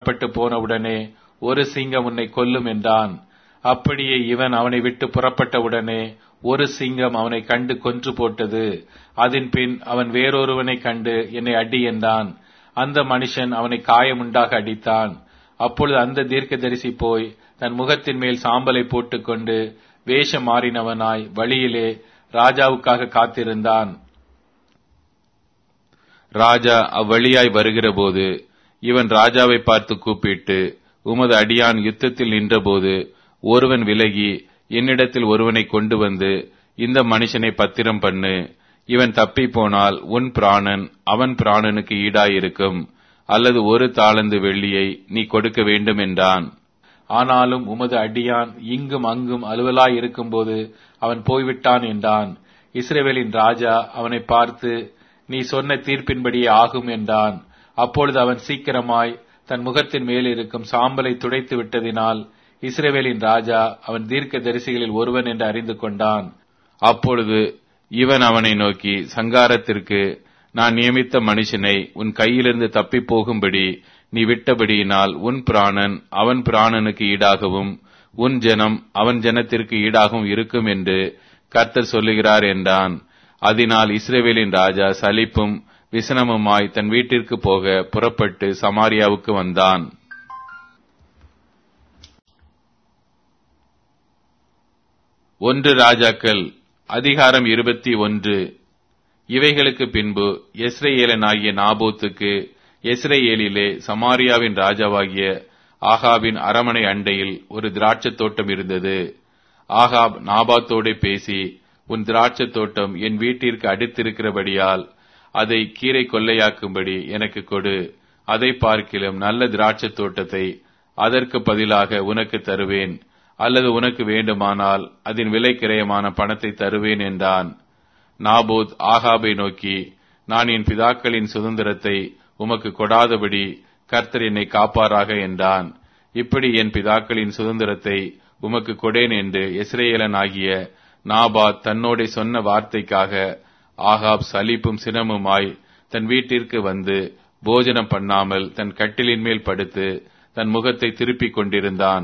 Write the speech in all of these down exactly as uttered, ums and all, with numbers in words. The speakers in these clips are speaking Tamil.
புறப்பட்டு போனவுடனே ஒரு சிங்கம் உன்னை கொல்லும் என்றான். அப்படியே இவன் அவனை விட்டு புறப்பட்டவுடனே ஒரு சிங்கம் அவனை கண்டு கொன்று போட்டது. அதன் பின் அவன் வேறொருவனை கண்டு என்னை அடி என்றான். அந்த மனுஷன் அவனை காயமுண்டாக அடித்தான். அப்பொழுது அந்த தீர்க்கதரிசி போய் தன் முகத்தின் மேல் சாம்பலை போட்டுக்கொண்டு வேஷம் மாறினவனாய் வழியிலே ராஜாவுக்காக காத்திருந்தான். ராஜா அவ்வழியாய் வருகிற போது இவன் ராஜாவை பார்த்து கூப்பிட்டு, உமது அடியான் யுத்தத்தில் நின்றபோது ஒருவன் விலகி என்னிடத்தில் ஒருவனை கொண்டு வந்து இந்த மனுஷனை பத்திரம் பண்ணு, இவன் தப்பி போனால் உன் பிராணன் அவன் பிராணனுக்கு ஈடாயிருக்கும், அல்லது ஒரு தாளந்து வெள்ளியை நீ கொடுக்க வேண்டும் என்றான். ஆனாலும் உமது அடியான் இங்கும் அங்கும் அலுவலாய் இருக்கும்போது அவன் போய்விட்டான் என்றான். இஸ்ரவேலின் ராஜா அவனை பார்த்து, நீ சொன்ன தீர்ப்பின்படியே ஆகும் என்றான். அப்பொழுது அவன் சீக்கிரமாய் தன் முகத்தின் மேல் இருக்கும் சாம்பலை துடைத்து விட்டதினால் இஸ்ரவேலின் ராஜா அவன் தீர்க்க தரிசிகளில் ஒருவன் என்று அறிந்து கொண்டான். அப்பொழுது இவன் அவனை நோக்கி, சங்காரத்திற்கு நான் நியமித்த மனுஷனை உன் கையிலிருந்து தப்பி போகும்படி நீ விட்டபடியினால் உன் பிராணன் அவன் பிராணனுக்கு ஈடாகவும் உன் ஜனம் அவன் ஜனத்திற்கு ஈடாகவும் இருக்கும் என்று கர்த்தர் சொல்லுகிறார் என்றான். அதனால் இஸ்ரவேலின் ராஜா சலிப்பும் விசனமுமாய் தன் வீட்டிற்கு போக புறப்பட்டு சமாரியாவுக்கு வந்தான். ஒன்று ராஜாக்கள் அதிகாரம் இருபத்தி ஒன்று. இவைகளுக்கு பின்பு யெஸ்ரயேலனாகிய நாபோத்துக்கு யெஸ்ரயேலிலே சமாரியாவின் ராஜாவாகிய ஆகாபின் அரமனை அண்டையில் ஒரு திராட்சத் தோட்டம் இருந்தது. ஆகாப் நாபாத்தோடே பேசி, உன் திராட்சத் தோட்டம் என் வீட்டிற்கு அடுத்திருக்கிறபடியால் அதை கீரை கொள்ளையாக்கும்படி எனக்கு கொடு, அதை பார்க்கிலும் நல்ல திராட்சத் தோட்டத்தை அதற்கு பதிலாக உனக்கு தருவேன், அல்லது உனக்கு வேண்டுமானால் அதன் விலை கிரயமான பணத்தை தருவேன் என்றான். நாபோத் ஆகாபை நோக்கி, நான் என் பிதாக்களின் சுதந்திரத்தை உமக்கு கொடாதபடி கர்த்தர் என்னை காப்பாராக என்றான். இப்படி என் பிதாக்களின் சுதந்திரத்தை உமக்கு கொடேன் என்று யெஸ்ரயேலன் ஆகிய நாபாத் தன்னோடே சொன்ன வார்த்தைக்காக ஆகாப் சலிப்பும் சினமுமாய் தன் வீட்டிற்கு வந்து போஜனம் பண்ணாமல் தன் கட்டிலின் மேல் படுத்து தன் முகத்தை திருப்பிக் கொண்டிருந்தான்.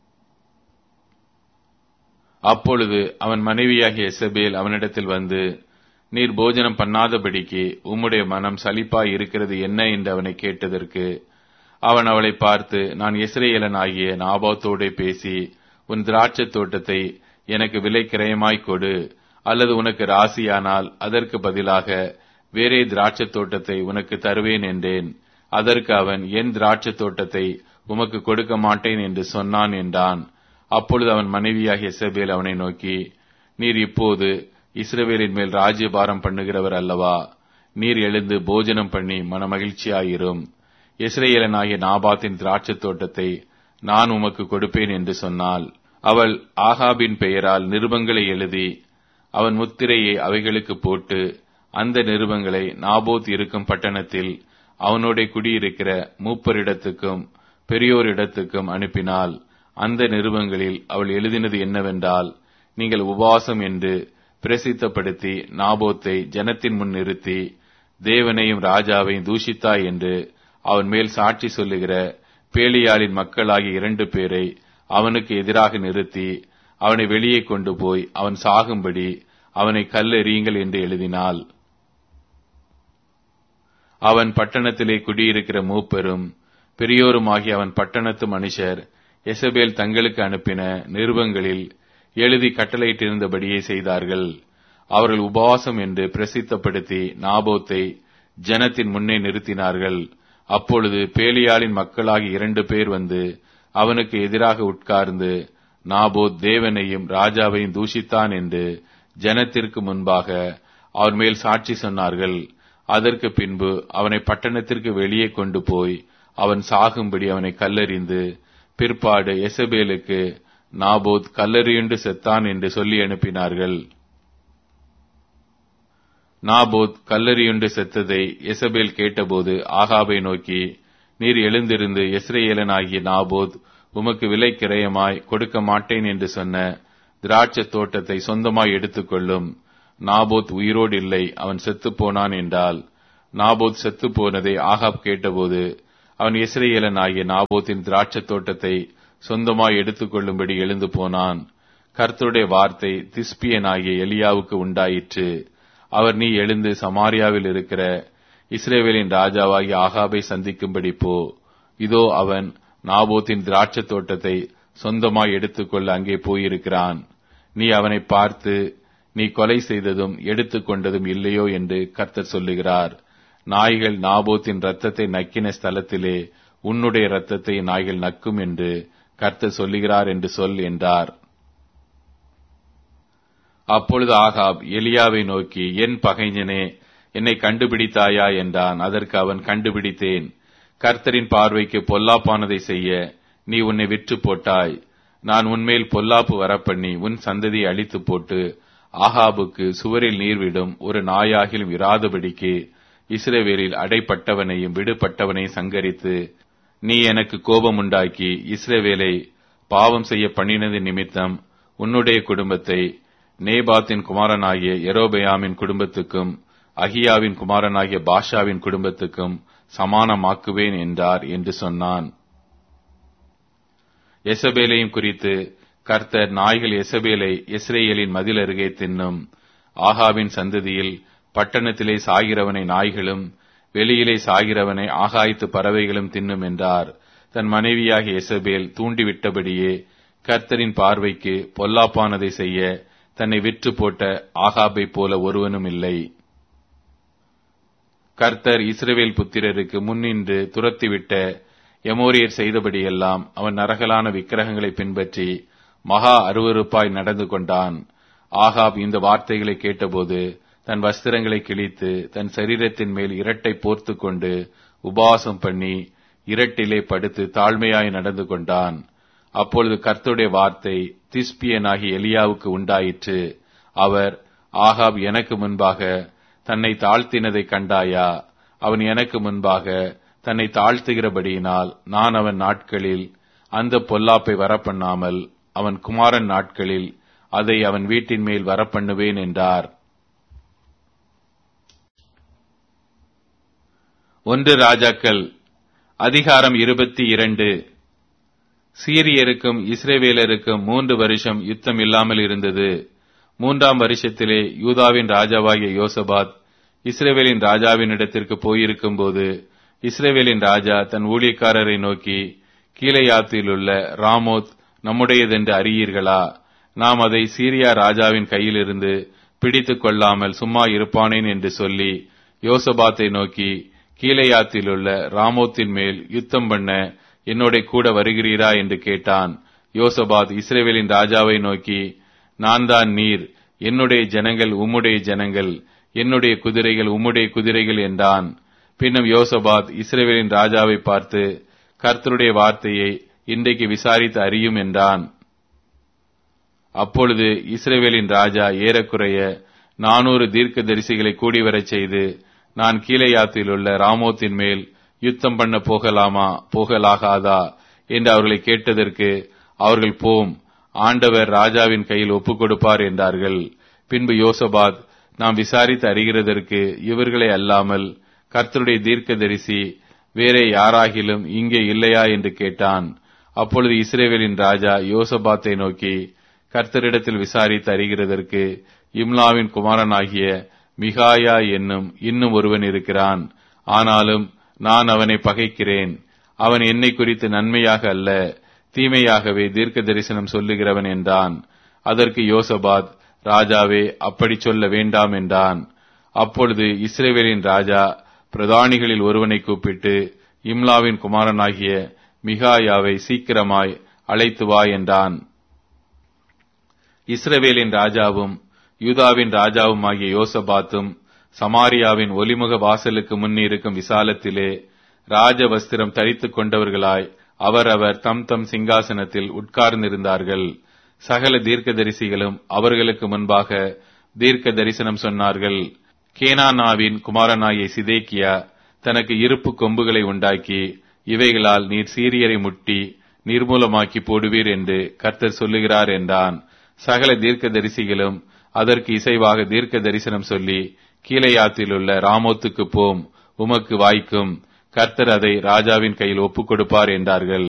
அப்பொழுது அவன் மனைவியாகிய எசபேல் அவனிடத்தில் வந்து, நீர் போஜனம் பண்ணாதபடிக்கு உம்முடைய மனம் சலிப்பாய் இருக்கிறது என்ன என்று அவனை கேட்டதற்கு அவன் அவளை பார்த்து, நான் யெஸ்ரயேலன் ஆகிய நாபாத்தோடே பேசி உன் திராட்சத் தோட்டத்தை எனக்கு விலை கிரயமாய்க் கொடு, அல்லது உனக்கு ராசியானால் அதற்கு பதிலாக வேறே திராட்சத் தோட்டத்தை உனக்கு தருவேன் என்றேன். அதற்கு அவன், என் திராட்சத் தோட்டத்தை உமக்கு கொடுக்க மாட்டேன் என்று சொன்னான் என்றான். அப்பொழுது அவன் மனைவியாகிய எசபேல் அவனை நோக்கி, நீர் இப்போது இஸ்ரவேலின் மேல் ராஜ்யபாரம் பண்ணுகிறவர் அல்லவா? நீர் எழுந்து போஜனம் பண்ணி மனமகிழ்ச்சியாயிரும். யெஸ்ரயேலனாகிய நாபாத்தின் திராட்சத் தோட்டத்தை நான் உமக்கு கொடுப்பேன் என்று சொன்னாள். அவள் ஆகாபின் பெயரால் நிருபங்களை எழுதி அவன் முத்திரையை அவைகளுக்கு போட்டு அந்த நிருபங்களை நாபோத் இருக்கும் பட்டணத்தில் அவனோட குடியிருக்கிற மூப்பரிடத்துக்கும் பெரியோரிடத்துக்கும் அனுப்பினாள். அந்த நிருபங்களில் அவள் எழுதினது என்னவென்றால், நீங்கள் உபவாசம் என்று பிரசித்தப்படுத்தி நாபோத்தை ஜனத்தின் முன் நிறுத்தி தேவனையும் ராஜாவையும் தூஷித்தாய் என்று அவன் மேல் சாட்சி சொல்லுகிற பேலியாளின் மக்களாகிய இரண்டு பேரை அவனுக்கு எதிராக நிறுத்தி அவனை வெளியே கொண்டு போய் அவன் சாகும்படி அவனை கல்லெறியுங்கள் என்று எழுதினாள். அவன் பட்டணத்திலே குடியிருக்கிற மூப்பரும் பெரியோருமாகிய அவன் பட்டணத்து மனுஷர் எசபேல் தங்களுக்கு அனுப்பின நிருபங்களில் எழுதி கட்டளையிட்டிருந்தபடியே செய்தார்கள். அவர்கள் உபவாசம் என்று பிரசித்தப்படுத்தி நாபோத்தை ஜனத்தின் முன்னே நிறுத்தினார்கள். அப்பொழுது பேலியாளின் மக்களாகி இரண்டு பேர் வந்து அவனுக்கு எதிராக உட்கார்ந்து, நாபோத் தேவனையும் ராஜாவையும் தூஷித்தான் என்று ஜனத்திற்கு முன்பாக அவர் மேல் சாட்சி சொன்னார்கள். அதற்கு பின்பு அவனை பட்டணத்திற்கு வெளியே கொண்டு போய் அவன் சாகும்படி அவனை கல்லெறிந்து, பிற்பாடு எசபேலுக்கு நாபோத் கல்லெறியுண்டு செத்தான் என்று சொல்லி அனுப்பினார்கள். நாபோத் கல்லெறியுண்டு செத்ததை எசபேல் கேட்டபோது ஆகாபை நோக்கி, நீர் எழுந்திருந்து யெஸ்ரயேலன் ஆகிய நாபோத் உமக்கு விலை கிரயமாய் கொடுக்க மாட்டேன் என்று சொன்ன திராட்சத் தோட்டத்தை சொந்தமாய் எடுத்துக்கொள்ளும். நாபோத் உயிரோடு இல்லை, அவன் செத்துப்போனான் என்றால். நாபோத் செத்துப்போனதை ஆகாப் கேட்டபோது அவன் இஸ்ரவேலன் ஆகிய நாபோத்தின் திராட்சத் தோட்டத்தை சொந்தமாய் எடுத்துக் கொள்ளும்படி எழுந்து போனான். கர்த்தருடைய வார்த்தை திஸ்பியனாகிய எலியாவுக்கு உண்டாயிற்று. அவர், நீ எழுந்து சமாரியாவில் இருக்கிற இஸ்ரவேலின் ராஜாவாகிய ஆகாபை சந்திக்கும்படி போ. இதோ அவன் நாபோத்தின் திராட்சத் தோட்டத்தை சொந்தமாய் எடுத்துக்கொள்ள அங்கே போயிருக்கிறான். நீ அவனை பார்த்து, நீ கொலை செய்ததும் எடுத்துக்கொண்டதும் இல்லையோ என்று கர்த்தர் சொல்லுகிறார். நாய்கள் நாபோத்தின் இரத்தத்தை நக்கின ஸ்தலத்திலே உன்னுடைய இரத்தத்தை நாய்கள் நக்கும் என்று கர்த்தர் சொல்லுகிறார் என்று சொல் என்றார். அப்பொழுது ஆகாப் எலியாவை நோக்கி, என் பகைஞனே, என்னை கண்டுபிடித்தாயா என்றான். அதற்கு அவன், கண்டுபிடித்தேன். கர்த்தரின் பார்வைக்கு பொல்லாப்பானதை செய்ய நீ உன்னை விற்று போட்டாய். நான் உன்மேல் பொல்லாப்பு வரப்பண்ணி உன் சந்ததியை அழித்து போட்டு ஆகாபுக்கு சுவரில் நீர்விடும் ஒரு நாயாகிலும் இராதபடிக்கு இஸ்ரவேலில் அடைப்பட்டவனையும் விடுபட்டவனையும் சங்கரித்து நீ எனக்கு கோபம் உண்டாக்கி இஸ்ரவேலை பாவம் செய்ய பண்ணினது நிமித்தம் உன்னுடைய குடும்பத்தை நேபாத்தின் குமாரனாகிய யெரொபெயாமின் குடும்பத்துக்கும் அகியாவின் குமாரனாகிய பாஷாவின் குடும்பத்துக்கும் சமானமாக்குவேன் என்றார் என்று சொன்னான். எசபேலையும் குறித்து கர்த்தர், நாய்கள் எசபேலை இஸ்ரேலின் மதில் அருகே தின்னும். ஆகாவின் சந்ததியில் பட்டணத்திலே சாகிறவனை நாய்களும் வெளியிலே சாகிறவனை ஆகாயத்து பறவைகளும் தின்னும் என்றார். தன் மனைவியாகிய எசபேல் தூண்டிவிட்டபடியே கர்த்தரின் பார்வைக்கு பொல்லாப்பானதை செய்ய தன்னை விற்று போட்ட ஆகாபை போல ஒருவனும் இல்லை. கர்த்தர் இஸ்ரவேல் புத்திரருக்கு முன்னின்று துரத்திவிட்ட எமோரியர் செய்தபடியெல்லாம் அவன் நரகலான விக்கிரகங்களை பின்பற்றி மகா அருவருப்பாய் நடந்து கொண்டான். ஆகாப் இந்த வார்த்தைகளை கேட்டபோது தன் வஸ்திரங்களை கிழித்து தன் சரீரத்தின் மேல் இரட்டை போர்த்து கொண்டு உபவாசம் பண்ணி இரட்டிலே படுத்து தாழ்மையாய் நடந்து கொண்டான். அப்பொழுது கர்த்தருடைய வார்த்தை திஸ்பியனாகி எலியாவுக்கு உண்டாயிற்று. அவர், ஆகாப் எனக்கு முன்பாக தன்னை தாழ்த்தினதை கண்டாயா? அவன் எனக்கு முன்பாக தன்னை தாழ்த்துகிறபடியினால் நான் அவன் நாட்களில் அந்த பொல்லாப்பை வரப்பண்ணாமல் அவன் குமாரன் நாட்களில் அதை அவன் வீட்டின் மேல் வரப்பண்ணுவேன் என்றார். ஒன்று ராஜாக்கள் அதிகாரம் இருபத்தி இரண்டு. சீரியருக்கும் இஸ்ரவேலருக்கும் மூன்று வருஷம் யுத்தம் இல்லாமல் இருந்தது. மூன்றாம் வருஷத்திலே யூதாவின் ராஜாவாகிய யோசபாத் இஸ்ரவேலின் ராஜாவின் இடத்திற்கு போயிருக்கும் போது இஸ்ரவேலின் ராஜா தன் ஊழியக்காரரை நோக்கி, கீலேயாத்தில் உள்ள ராமோத் நம்முடையதென்று அறியீர்களா? நாம் அதை சீரியா ராஜாவின் கையிலிருந்து பிடித்துக் கொள்ளாமல் சும்மா இருப்பானேன் என்று சொல்லி யோசபாத்தை நோக்கி, கீலேயாத்தில் உள்ள ராமோத்தின் மேல் யுத்தம் பண்ண என்னோட கூட வருகிறீரா என்று கேட்டான். யோசபாத் இஸ்ரவேலின் ராஜாவை நோக்கி, நான் தான் நீர், என்னுடைய ஜனங்கள் உம்முடைய ஜனங்கள், என்னுடைய குதிரைகள் உம்முடைய குதிரைகள் என்றான். பின்னும் யோசபாத் இஸ்ரவேலின் ராஜாவை பார்த்து, கர்த்தருடைய வார்த்தையை இன்றைக்கு விசாரித்து அறியும் என்றான். அப்பொழுது இஸ்ரவேலின் ராஜா ஏறக்குறைய நானூறு தீர்க்க தரிசிகளை கூடிவரச் செய்து, நான் கீலேயாத்தில் உள்ள ராமோத்தின் மேல் யுத்தம் பண்ண போகலாமா போகலாகாதா என்று அவர்களை கேட்டதற்கு அவர்கள், போம், ஆண்டவர் ராஜாவின் கையில் ஒப்புக் கொடுப்பார் என்றார்கள். பின்பு யோசபாத், நாம் விசாரித்து அறிகிறதற்கு இவர்களை அல்லாமல் கர்த்தருடைய தீர்க்க தரிசி வேறே யாராகிலும் இங்கே இல்லையா என்று கேட்டான். அப்பொழுது இஸ்ரவேலின் ராஜா யோசபாத்தை நோக்கி, கர்த்தரிடத்தில் விசாரித்து அறிகிறதற்கு இம்லாவின் குமாரனாகிய மிகாயா என்னும் இன்னும் ஒருவன் இருக்கிறான். ஆனாலும் நான் அவனை பகைக்கிறேன். அவன் என்னை குறித்து நன்மையாக அல்ல, தீமையாகவே தீர்க்க தரிசனம் சொல்லுகிறவன் என்றான். அதற்கு யோசபாத், ராஜாவே, அப்படி சொல்ல வேண்டாம் என்றான். அப்பொழுது இஸ்ரவேலின் ராஜா பிரதானிகளில் ஒருவனை கூப்பிட்டு, இம்லாவின் குமாரனாகிய மிகாயாவை சீக்கிரமாய் அழைத்து வா என்றான். இஸ்ரவேலின் ராஜாவும் யூதாவின் ராஜாவும் ஆகிய யோசபாத்தும் சமாரியாவின் ஒலிமுக வாசலுக்கு முன்னிருக்கும் விசாலத்திலே ராஜ வஸ்திரம் தரித்துக் கொண்டவர்களாய் அவரவர் தம் தம் சிங்காசனத்தில் உட்கார்ந்திருந்தார்கள். சகல தீர்க்கதரிசிகளும் அவர்களுக்கு முன்பாக தீர்க்க தரிசனம் சொன்னார்கள். கேனானாவின் குமாரனாகிய சிதேக்கியா தனக்கு இருப்பு கொம்புகளை உண்டாக்கி, இவைகளால் நீர் சீரியரை முட்டி நிர்மூலமாக்கி போடுவீர் என்று கர்த்தர் சொல்லுகிறார் என்றான். சகல தீர்க்க தரிசிகளும் அதற்கு இசைவாக தீர்க்க தரிசனம் சொல்லி, கீலேயாத்தில் உள்ள ராமோத்துக்கு போம், உமக்கு வாய்க்கும், கர்த்தர் அதை ராஜாவின் கையில் ஒப்புக் கொடுப்பார் என்றார்கள்.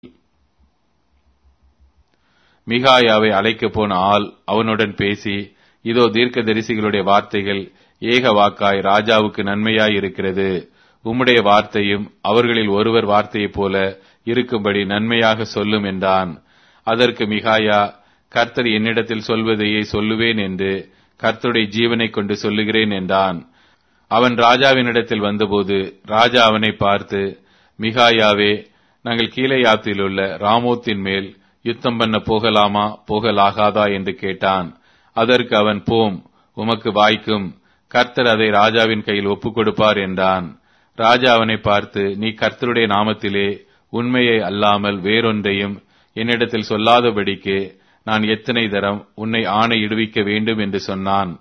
மிகாயாவை அழைக்கப் போன ஆள் அவனுடன் பேசி, இதோ தீர்க்கதரிசிகளுடைய வார்த்தைகள் ஏக வாக்காய் ராஜாவுக்கு நன்மையாய் இருக்கிறது. உம்முடைய வார்த்தையும் அவர்களில் ஒருவர் வார்த்தையைப் போல இருக்கும்படி நன்மையாக சொல்லும் என்றான். அதற்கு மிகாயா, கர்த்தர் என்னிடத்தில் சொல்வதையே சொல்லுவேன் என்று கர்த்தருடைய ஜீவனை கொண்டு சொல்லுகிறேன் என்றான். அவன் ராஜாவினிடத்தில் வந்தபோது ராஜா அவனை பார்த்து, மிகாயாவே, நாங்கள் கீலேயாத்தில் உள்ள ராமோத்தின் மேல் யுத்தம் பண்ண போகலாமா போகலாகாதா என்று கேட்டான். அதற்கு அவன், போம், உமக்கு வாய்க்கும், கர்த்தர் அதை ராஜாவின் கையில் ஒப்புக் கொடுப்பார் என்றான். ராஜா அவனை பார்த்து, நீ கர்த்தருடைய நாமத்திலே உண்மையை அல்லாமல் வேறொன்றையும் என்னிடத்தில் சொல்லாதபடிக்கு நான் எத்தனை தரம் உன்னை ஆணையிடுவிக்க வேண்டும் என்று சொன்னான்.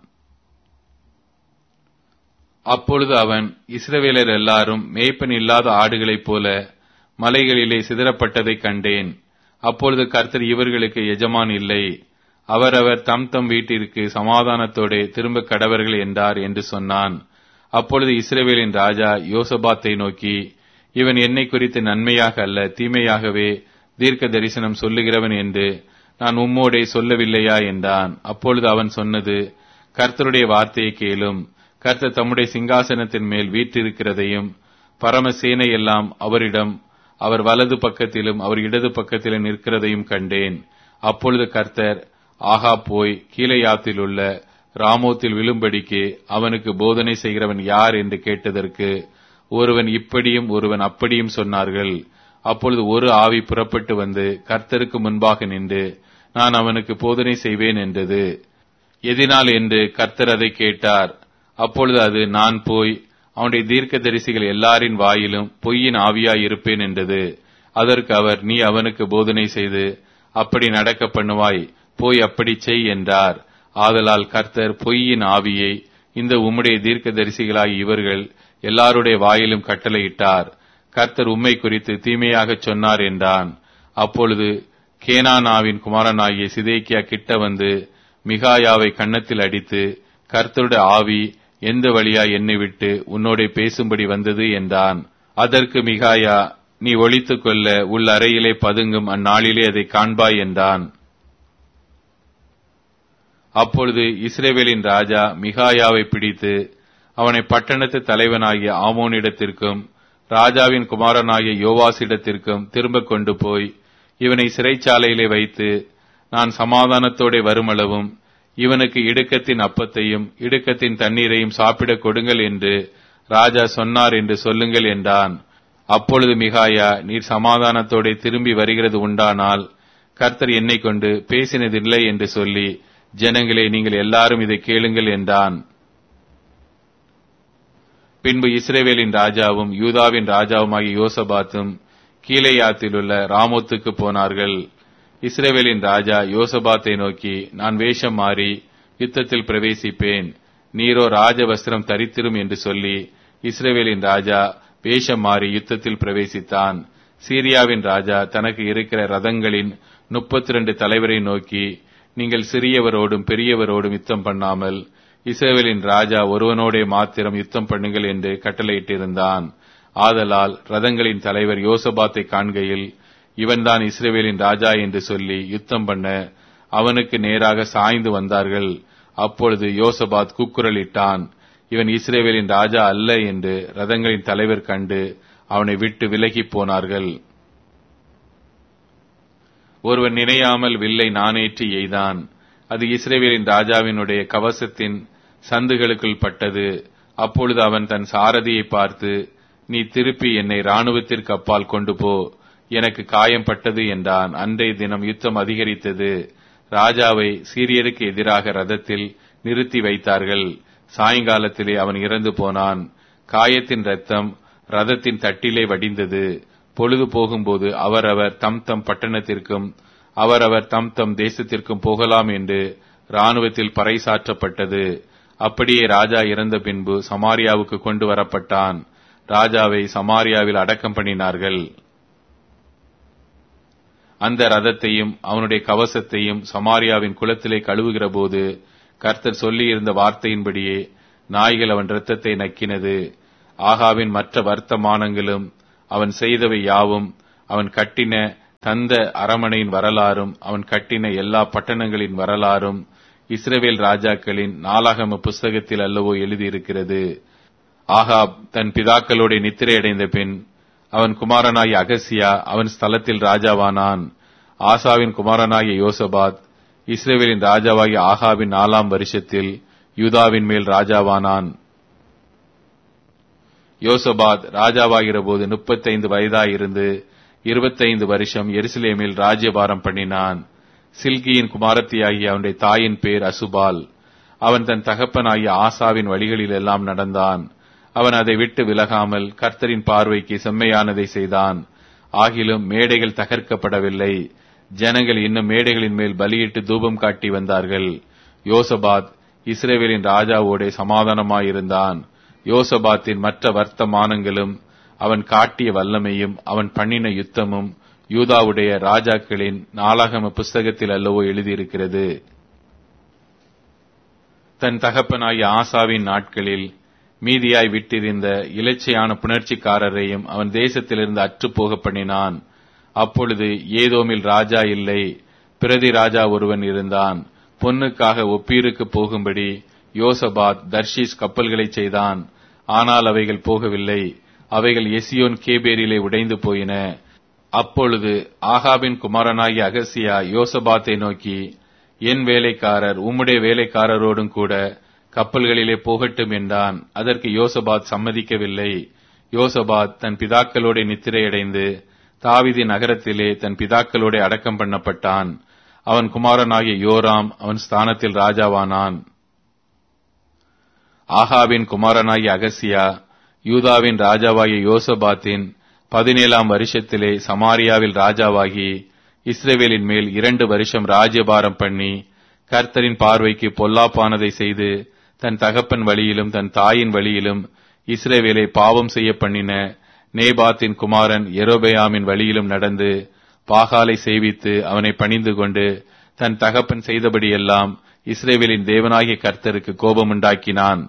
அப்பொழுது அவன், இஸ்ரவேலர் எல்லாரும் மேய்ப்பன் இல்லாத ஆடுகளைப் போல மலைகளிலே சிதறப்பட்டதைக் கண்டேன். அப்பொழுது கர்த்தர் இவர்களுக்கு எஜமான் இல்லை, அவரவர் தம் தம் வீட்டிற்கு சமாதானத்தோடே திரும்ப கடவர்கள் என்றார் என்று சொன்னான். அப்பொழுது இஸ்ரவேலின் ராஜா யோசபாத்தை நோக்கி, இவன் என்னை குறித்து நன்மையாக அல்ல தீமையாகவே தீர்க்க தரிசனம் சொல்லுகிறவன் என்று நான் உம்மோடே சொல்லவில்லையா என்றான். அப்பொழுது அவன் சொன்னது, கர்த்தருடைய வார்த்தையை கேளும். கர்த்தர் தம்முடைய சிங்காசனத்தின் மேல் வீற்றிருக்கிறதையும் பரமசேனை எல்லாம் அவரிடம் அவர் வலது பக்கத்திலும் அவர் இடது பக்கத்திலும் நிற்கிறதையும் கண்டேன். அப்பொழுது கர்த்தர், ஆகா, போய் கீலேயாத்தில் உள்ள ராமோத்தில் விழும்படிக்கு அவனுக்கு போதனை செய்கிறவன் யார் என்று கேட்டதற்கு ஒருவன் இப்படியும் ஒருவன் அப்படியும் சொன்னார்கள். அப்பொழுது ஒரு ஆவி புறப்பட்டு வந்து கர்த்தருக்கு முன்பாக நின்று, நான் அவனுக்கு போதனை செய்வேன் என்றது. எதினால் என்று கர்த்தர் அதை கேட்டார். அப்பொழுது அது, நான் போய் அவனுடைய தீர்க்க தரிசிகள் எல்லாரின் வாயிலும் பொய்யின் ஆவியாய் இருப்பேன் என்றது. அதற்கு அவர், நீ அவனுக்கு போதனை செய்து அப்படி நடக்க பண்ணுவாய், போய் அப்படி செய் என்றார். ஆதலால் கர்த்தர் பொய்யின் ஆவியை இந்த உம்முடைய தீர்க்க தரிசிகளாய் இவர்கள் எல்லாருடைய வாயிலும் கட்டளையிட்டார். கர்த்தர் உம்மை குறித்து தீமையாக சொன்னார் என்றான். அப்பொழுது கேனானாவின் குமாரனாகிய சிதேக்கியா கிட்ட வந்து மிகாயாவை கன்னத்தில் அடித்து, கர்த்தருடைய ஆவி எந்த வழியா என்னை விட்டு உன்னோட பேசும்படி வந்தது என்றான். அதற்கு மிகாயா, நீ ஒளித்துக் கொள்ள உள் அறையிலே பதுங்கும், அந்நாளிலே அதை காண்பாய் என்றான். அப்பொழுது இஸ்ரவேலின் ராஜா மிகாயாவை பிடித்து அவனை பட்டணத்து தலைவனாகிய ஆமோனிடத்திற்கும் ராஜாவின் குமாரனாகிய யோவாசிடத்திற்கும் திரும்ப கொண்டு போய் இவனை சிறைச்சாலையிலே வைத்து, நான் சமாதானத்தோടെ வருமளவும் இவனுக்கு இடுக்கத்தின் அப்பத்தையும் இடுக்கத்தின் தண்ணீரையும் சாப்பிடக் கொடுங்கள் என்று ராஜா சொன்னார் என்று சொல்லுங்கள் என்றான். அப்பொழுது மிகாயா, நீர் சமாதானத்தோടെ திரும்பி வருகிறது உண்டானால் கர்த்தர் என்னை கொண்டு பேசினதில்லை என்று சொல்லி, ஜனங்களே, நீங்கள் எல்லாரும் இதை கேளுங்கள் என்றான். பின்பு இஸ்ரவேலின் ராஜாவும் யூதாவின் ராஜாவுமாகிய யோசபாத்தும் கீலேயாத்தில் உள்ள ராமோத்துக்கு போனார்கள். இஸ்ரவேலின் ராஜா யோசபாத்தை நோக்கி, நான் வேஷம் மாறி யுத்தத்தில் பிரவேசிப்பேன், நீரோ ராஜ வஸ்திரம் தரித்திரும் என்று சொல்லி இஸ்ரவேலின் ராஜா வேஷம் மாறி யுத்தத்தில் பிரவேசித்தான். சீரியாவின் ராஜா தனக்கு இருக்கிற ரதங்களின் முப்பத்தி இரண்டு தலைவரை நோக்கி, நீங்கள் சிறியவரோடும் பெரியவரோடும் யுத்தம் பண்ணாமல் இஸ்ரவேலின் ராஜா ஒருவனோடே மாத்திரம் யுத்தம் பண்ணுங்கள் என்று கட்டளையிட்டிருந்தான். ஆதலால் ரதங்களின் தலைவர் யோசபாத்தை காண்கையில், இவன்தான் இஸ்ரவேலின் ராஜா என்று சொல்லி யுத்தம் பண்ண அவனுக்கு நேராக சாய்ந்து வந்தார்கள். அப்பொழுது யோசபாத் கூக்குரலிட்டான், இவன் இஸ்ரவேலின் ராஜா அல்ல என்று ரதங்களின் தலைவர் கண்டு அவனை விட்டு விலகி போனார்கள். ஒருவன் நினையாமல் வில்லை நானேற்றி எய்தான். அது இஸ்ரவேலின் ராஜாவினுடைய கவசத்தின் சந்துகளுக்குள் பட்டது. அப்பொழுது அவன் தன் சாரதியை பார்த்து, நீ திருப்பி என்னை இராணுவத்திற்கு அப்பால் கொண்டு போ, எனக்கு காயம் பட்டது என்றான். அன்றைய தினம் யுத்தம் அதிகரித்தது. ராஜாவை சீரியருக்கு எதிராக ரதத்தில் நிறுத்தி வைத்தார்கள். சாயங்காலத்திலே அவன் இறந்து போனான். காயத்தின் இரத்தம் ரதத்தின் தட்டிலே வடிந்தது. பொழுது போகும்போது அவரவர் தம் தம் பட்டணத்திற்கும் அவரவர் தம் தம் தேசத்திற்கும் போகலாம் என்று இராணுவத்தில் பறைசாற்றப்பட்டது. அப்படியே ராஜா இறந்த பின்பு சமாரியாவுக்கு கொண்டு வரப்பட்டான். ராஜாவை சமாரியாவில் அடக்கம் பண்ணினார்கள். அந்த ரதத்தையும் அவனுடைய கவசத்தையும் சமாரியாவின் குளத்திலே கழுவுகிற போது கர்த்தர் சொல்லியிருந்த வார்த்தையின்படியே நாய்கள் அவன் இரத்தத்தை நக்கினது. ஆகாவின் மற்ற வர்த்தமானங்களும் அவன் செய்தவை யாவும், அவன் கட்டின தந்த அரமனையின் வரலாறும், அவன் கட்டின எல்லா பட்டணங்களின் வரலாறும் இஸ்ரவேல் ராஜாக்களின் நாளாகம புஸ்தகத்தில் அல்லவோ எழுதியிருக்கிறது. ஆகாப் தன் பிதாக்களோட நித்திரையடைந்த பின் அவன் குமாரனாகிய அகசியா அவன் ஸ்தலத்தில் ராஜாவானான். ஆசாவின் குமாரனாகிய யோசபாத் இஸ்ரவேலின் ராஜாவாகிய ஆகாபின் நாலாம் வருஷத்தில் யூதாவின் மேல் ராஜாவானான். யோசபாத் ராஜாவாகிற போது முப்பத்தைந்து வயதாயிருந்து இருபத்தைந்து வருஷம் எருசலேமில் ராஜ்யபாரம் பண்ணினான். சில்கியின் குமாரத்தியாகிய அவனுடைய தாயின் பேர் அசுபால். அவன் தன் தகப்பனாகிய ஆசாவின் வழிகளில் எல்லாம் நடந்தான். அவன் அதை விட்டு விலகாமல் கர்த்தரின் பார்வைக்கு செம்மையானதை செய்தான். ஆகிலும் மேடைகள் தகர்க்கப்படவில்லை. ஜனங்கள் இன்னும் மேடைகளின் மேல் பலியிட்டு தூபம் காட்டி வந்தார்கள். யோசபாத் இஸ்ரவேலின் ராஜாவோடே சமாதானமாயிருந்தான். யோசபாத்தின் மற்ற வர்த்தமானங்களும் அவன் காட்டிய வல்லமையும் அவன் பண்ணின யுத்தமும் யூதாவுடைய ராஜாக்களின் நாளாகம புஸ்தகத்தில் அல்லவோ எழுதியிருக்கிறது. தன் தகப்பனாகிய ஆசாவின் நாட்களில் மீதியாய் விட்டிருந்த இலச்சையான புணர்ச்சிக்காரரையும் அவன் தேசத்திலிருந்து அற்றுப்போக பண்ணினான். அப்பொழுது ஏதோமில் ராஜா இல்லை, பிரதி ராஜா ஒருவன் இருந்தான். பொன்னுக்காக ஒப்பீருக்கு போகும்படி யோசபாத் தர்ஷீஸ் கப்பல்களை செய்தான். ஆனால் அவைகள் போகவில்லை. அவைகள் எசியோன் கேபேரிலே உடைந்து போயின. அப்பொழுது ஆகாபின் குமாரனாகிய அகசியா யோசபாத்தை நோக்கி, என் வேலைக்காரர் உம்முடைய வேலைக்காரரோடும் கூட கப்பல்களிலே போகட்டும் என்றான். அதற்கு யோசபாத் சம்மதிக்கவில்லை. யோசபாத் தன் பிதாக்களோட நித்திரையடைந்து தாவீது நகரத்திலே தன் பிதாக்களோட அடக்கம் பண்ணப்பட்டான். அவன் குமாரனாகிய யோராம் அவன் ஸ்தானத்தில் ராஜாவானான். ஆகாபின் குமாரனாகிய அகசியா யூதாவின் ராஜாவாகிய யோசபாத்தின் பதினேழாம் வருஷத்திலே சமாரியாவில் ராஜாவாகி இஸ்ரவேலின் மேல் இரண்டு வருஷம் ராஜ்யபாரம் பண்ணி கர்த்தரின் பார்வைக்கு பொல்லாப்பானதை செய்து தன் தகப்பன் வழியிலும் தன் தாயின் வழியிலும் இஸ்ரவேலை பாவம் செய்ய பண்ணின நேபாத்தின் குமாரன் யெரொபெயாமின் வழியிலும் நடந்து பாகாலை சேவித்து அவனை பணிந்து கொண்டு தன் தகப்பன் செய்தபடியெல்லாம் இஸ்ரவேலின் தேவனாகிய கர்த்தருக்கு கோபமுண்டாக்கினான்.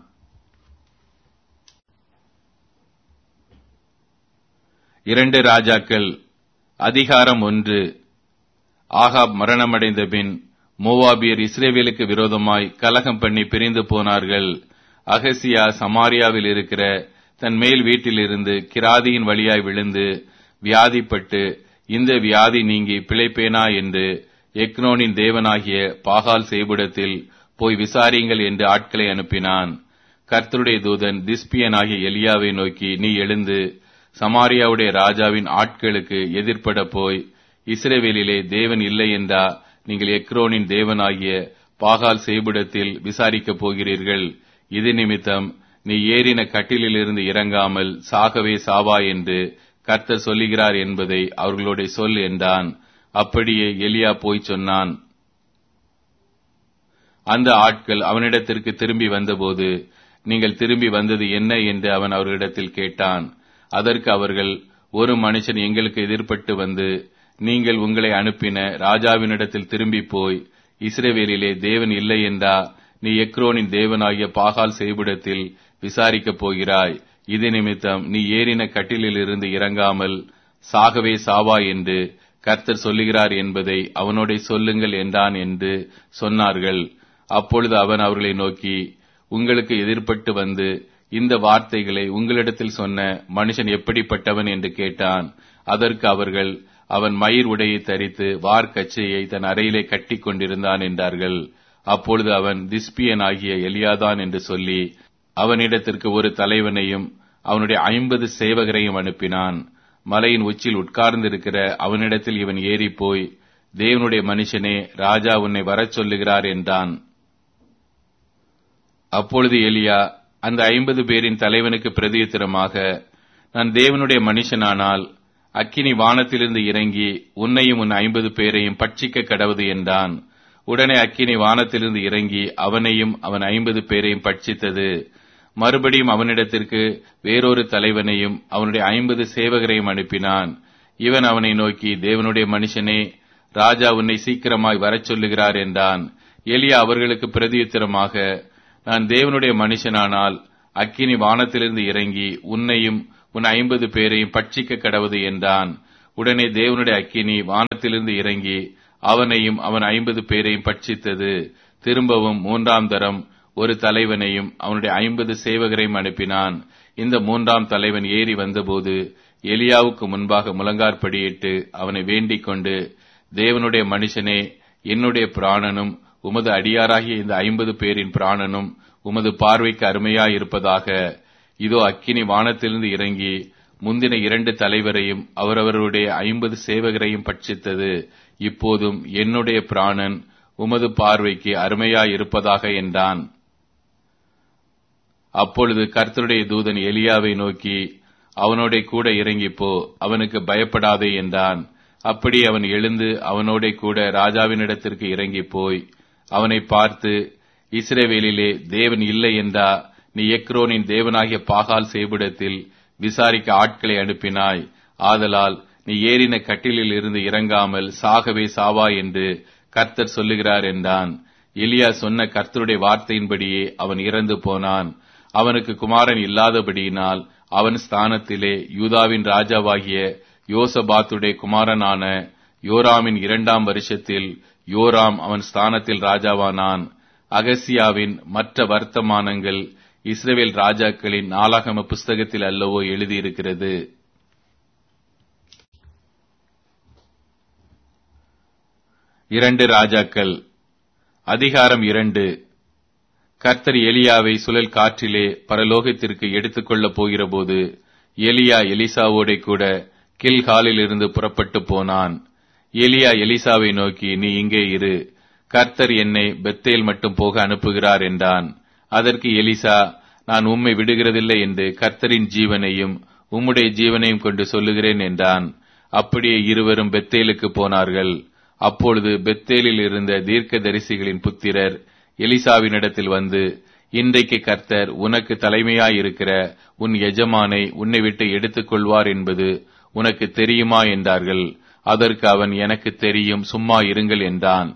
இரண்டு ராஜாக்கள் அதிகாரம் ஒன்று. ஆகாப் மரணமடைந்த பின் மோவாபியர் இஸ்ரவேலுக்கு விரோதமாய் கலகம் பண்ணி பிரிந்து போனார்கள். அகசியா சமாரியாவில் இருக்கிற தன் மேல் வீட்டிலிருந்து கிராதியின் வழியாய் விழுந்து வியாதிப்பட்டு, இந்த வியாதி நீங்கி பிழைப்பேனா என்று எக்னோனின் தேவனாகிய பாகால் சேபுடத்தில் போய் விசாரியுங்கள் என்று ஆட்களை அனுப்பினான். கர்த்தருடைய தூதன் திஸ்பியனாகிய எலியாவை நோக்கி, நீ எழுந்து சமாரியாவுடைய ராஜாவின் ஆட்களுக்கு எதிர்ப்பட போய் இஸ்ரவேலிலே தேவன் இல்லை என்றா நீங்கள் எக்ரோனின் தேவனாகிய பாகால் சேபுடத்தில் விசாரிக்கப் போகிறீர்கள். இது நிமித்தம் நீ ஏறின கட்டிலிலிருந்து இறங்காமல் சாகவே சாவா என்று கர்த்தர் சொல்லுகிறார் என்பதை அவர்களோட சொல் என்றான். அப்படியே எலியா போய் சொன்னான். அந்த ஆட்கள் அவனிடத்திற்கு திரும்பி வந்தபோது, நீங்கள் திரும்பி வந்தது என்ன என்று அவன் அவர்களிடத்தில் கேட்டான். அதற்கு அவர்கள், ஒரு மனுஷன் எங்களுக்கு எதிர்பட்டு வந்து நீங்கள் உங்களை அனுப்பின ராஜாவினிடத்தில் திரும்பி போய் இஸ்ரவேலிலே தேவன் இல்லை என்றா நீ எக்ரோனின் தேவனாகிய பாகால் சேபுடத்தில் விசாரிக்கப் போகிறாய். இது நிமித்தம் நீ ஏறின கட்டிலிலிருந்து இறங்காமல் சாகவே சாவா என்று கர்த்தர் சொல்லுகிறார் என்பதை அவனோட சொல்லுங்கள் என்றான் என்று சொன்னார்கள். அப்பொழுது அவன் அவர்களை நோக்கி, உங்களுக்கு எதிர்பட்டு வந்து இந்த வார்த்தைகளை உங்களிடத்தில் சொன்ன மனுஷன் எப்படிப்பட்டவன் என்று கேட்டான். அதற்கு அவர்கள், அவன் மயிர் உடையை தரித்து வார்க்கச்சையை தன் அறையிலே கட்டி கொண்டிருந்தான் என்றார்கள். அப்பொழுது அவன் திஸ்பியன் ஆகிய எலியாதான் என்று சொல்லி அவனிடத்திற்கு ஒரு தலைவனையும் அவனுடைய ஐம்பது சேவகரையும் அனுப்பினான். மலையின் உச்சியில் உட்கார்ந்திருக்கிற அவனிடத்தில் இவன் ஏறி போய், தேவனுடைய மனுஷனே, ராஜா உன்னை வரச் சொல்லுகிறார் என்றான். அப்பொழுது எலியா அந்த ஐம்பது பேரின் தலைவனுக்கு பிரதியுத்தரமாக, நான் தேவனுடைய மனுஷனானால் அக்கினி வானத்திலிருந்து இறங்கி உன்னையும் உன் ஐம்பது பேரையும் பட்சிக்க கடவுது என்றான். உடனே அக்கினி வானத்திலிருந்து இறங்கி அவனையும் அவன் ஐம்பது பேரையும் பட்சித்தது. மறுபடியும் அவனிடத்திற்கு வேறொரு தலைவனையும் அவனுடைய ஐம்பது சேவகரையும் அனுப்பினான். இவன் அவனை நோக்கி, தேவனுடைய மனுஷனே, ராஜா உன்னை சீக்கிரமாய் வரச் சொல்லுகிறார் என்றான். எலியா அவர்களுக்கு பிரதியுத்தரமாக, நான் தேவனுடைய மனுஷனானால் அக்கினி வானத்திலிருந்து இறங்கி உன்னையும் உன் ஐம்பது பேரையும் பட்சிக்க கடவது என்றான். உடனே தேவனுடைய அக்கினி வானத்திலிருந்து இறங்கி அவனையும் அவன் ஐம்பது பேரையும் பட்சித்தது. திரும்பவும் மூன்றாம் தரம் ஒரு தலைவனையும் அவனுடைய ஐம்பது சேவகரையும் அனுப்பினான். இந்த மூன்றாம் தலைவன் ஏறி வந்தபோது எலியாவுக்கு முன்பாக முழங்காற்படியிட்டு அவனை வேண்டிக் கொண்டு, தேவனுடைய மனுஷனே, என்னுடைய பிராணனும் உமது அடியாராகிய இந்த ஐம்பது பேரின் பிராணனும் உமது பார்வைக்கு அருமையாயிருப்பதாக. இதோ அக்கினி வானத்திலிருந்து இறங்கி முந்தின இரண்டு தலைவரையும் அவரவருடைய ஐம்பது சேவகரையும் பட்சித்தது. இப்போதும் என்னுடைய பிராணன் உமது பார்வைக்கு அருமையாயிருப்பதாக என்றான். அப்பொழுது கர்த்தருடைய தூதன் எலியாவை நோக்கி, அவனோட கூட இறங்கிப்போ, அவனுக்கு பயப்படாதே என்றான். அப்படி அவன் எழுந்து அவனோட கூட ராஜாவினிடத்திற்கு இறங்கி போய் அவனை பார்த்து, இஸ்ரவேலிலே தேவன் இல்லை என்றா நீ எக்ரோனின் தேவனாகிய பாகால் சேபிடத்தில் விசாரிக்க ஆட்களை அனுப்பினாய்? ஆதலால் நீ ஏறின கட்டிலில் இருந்து இறங்காமல் சாகவே சாவாய் என்று கர்த்தர் சொல்லுகிறார் என்றான். எலியா சொன்ன கர்த்தருடைய வார்த்தையின்படியே அவன் இறந்து போனான். அவனுக்கு குமாரன் இல்லாதபடியினால் அவன் ஸ்தானத்திலே யூதாவின் ராஜாவாகிய யோசபாத்துடைய குமாரனான யோராமின் இரண்டாம் வருஷத்தில் யோராம் அவன் ஸ்தானத்தில் ராஜாவானான். அகசியாவின் மற்ற வர்த்தமானங்கள் இஸ்ரவேல் ராஜாக்களின் நாளாகம புஸ்தகத்தில் அல்லவோ எழுதியிருக்கிறது. இரண்டு ராஜாக்கள் அதிகாரம் இரண்டு. கர்த்தர் எலியாவை சுழல் காற்றிலே பரலோகத்திற்கு எடுத்துக்கொள்ளப் போகிற போது எலியா எலிசாவோட கூட கில்காலில் இருந்து புறப்பட்டு போனான். எலியா எலிசாவை நோக்கி, நீ இங்கே இரு, கர்த்தர் என்னை பெத்தேல் மட்டும் போக அனுப்புகிறார் என்றான். அதற்கு எலிசா, நான் உம்மை விடுகிறதில்லை என்று கர்த்தரின் ஜீவனையும் உம்முடைய ஜீவனையும் கொண்டு சொல்லுகிறேன் என்றான். அப்படியே இருவரும் பெத்தேலுக்கு போனார்கள். அப்பொழுது பெத்தேலில் இருந்த தீர்க்க தரிசிகளின் புத்திரர் எலிசாவினிடத்தில் வந்து, இன்றைக்கு கர்த்தர் உனக்கு தலைமையாயிருக்கிற உன் எஜமானை உன்னை விட்டு எடுத்துக் கொள்வார் என்பது உனக்கு தெரியுமா என்றார்கள். அதற்கு அவன், எனக்கு தெரியும், சும்மா இருங்கள் என்றான்.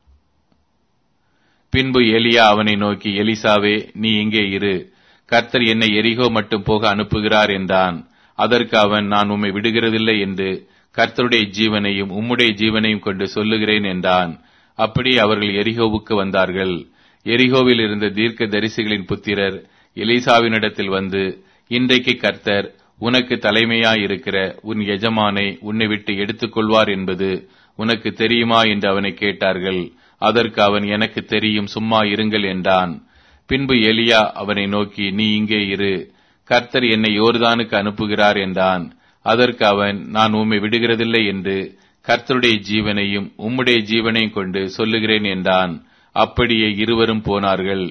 பின்பு எலியா அவனை நோக்கி, எலிசாவே, நீ இங்கே இரு, கர்த்தர் என்னை எரிகோ மட்டும் போக அனுப்புகிறார் என்றான். அதற்கு அவன், நான் உம்மை விடுகிறதில்லை என்று கர்த்தருடைய ஜீவனையும் உம்முடைய ஜீவனையும் கொண்டு சொல்லுகிறேன் என்றான். அப்படி அவர்கள் எரிகோவுக்கு வந்தார்கள். எரிகோவில் இருந்த தீர்க்க தரிசிகளின் புத்திரர் எலிசாவினிடத்தில் வந்து, இன்றைக்கு கர்த்தர் உனக்கு தலைமையாயிருக்கிற உன் எஜமானை உன்னை விட்டு எடுத்துக் கொள்வார் என்பது உனக்கு தெரியுமா என்று அவனை கேட்டார்கள். அதற்கு அவன், எனக்கு தெரியும், சும்மா இருங்கள் என்றான். பின்பு எலியா அவனை நோக்கி, நீ இங்கே இரு, கர்த்தர் என்னை யோர்தானுக்கு அனுப்புகிறார் என்றான். அதற்கு அவன், நான் உம்மை விடுகிறதில்லை என்று கர்த்தருடைய ஜீவனையும் உம்முடைய ஜீவனையும் கொண்டு சொல்லுகிறேன் என்றான். அப்படியே இருவரும் போனார்கள்.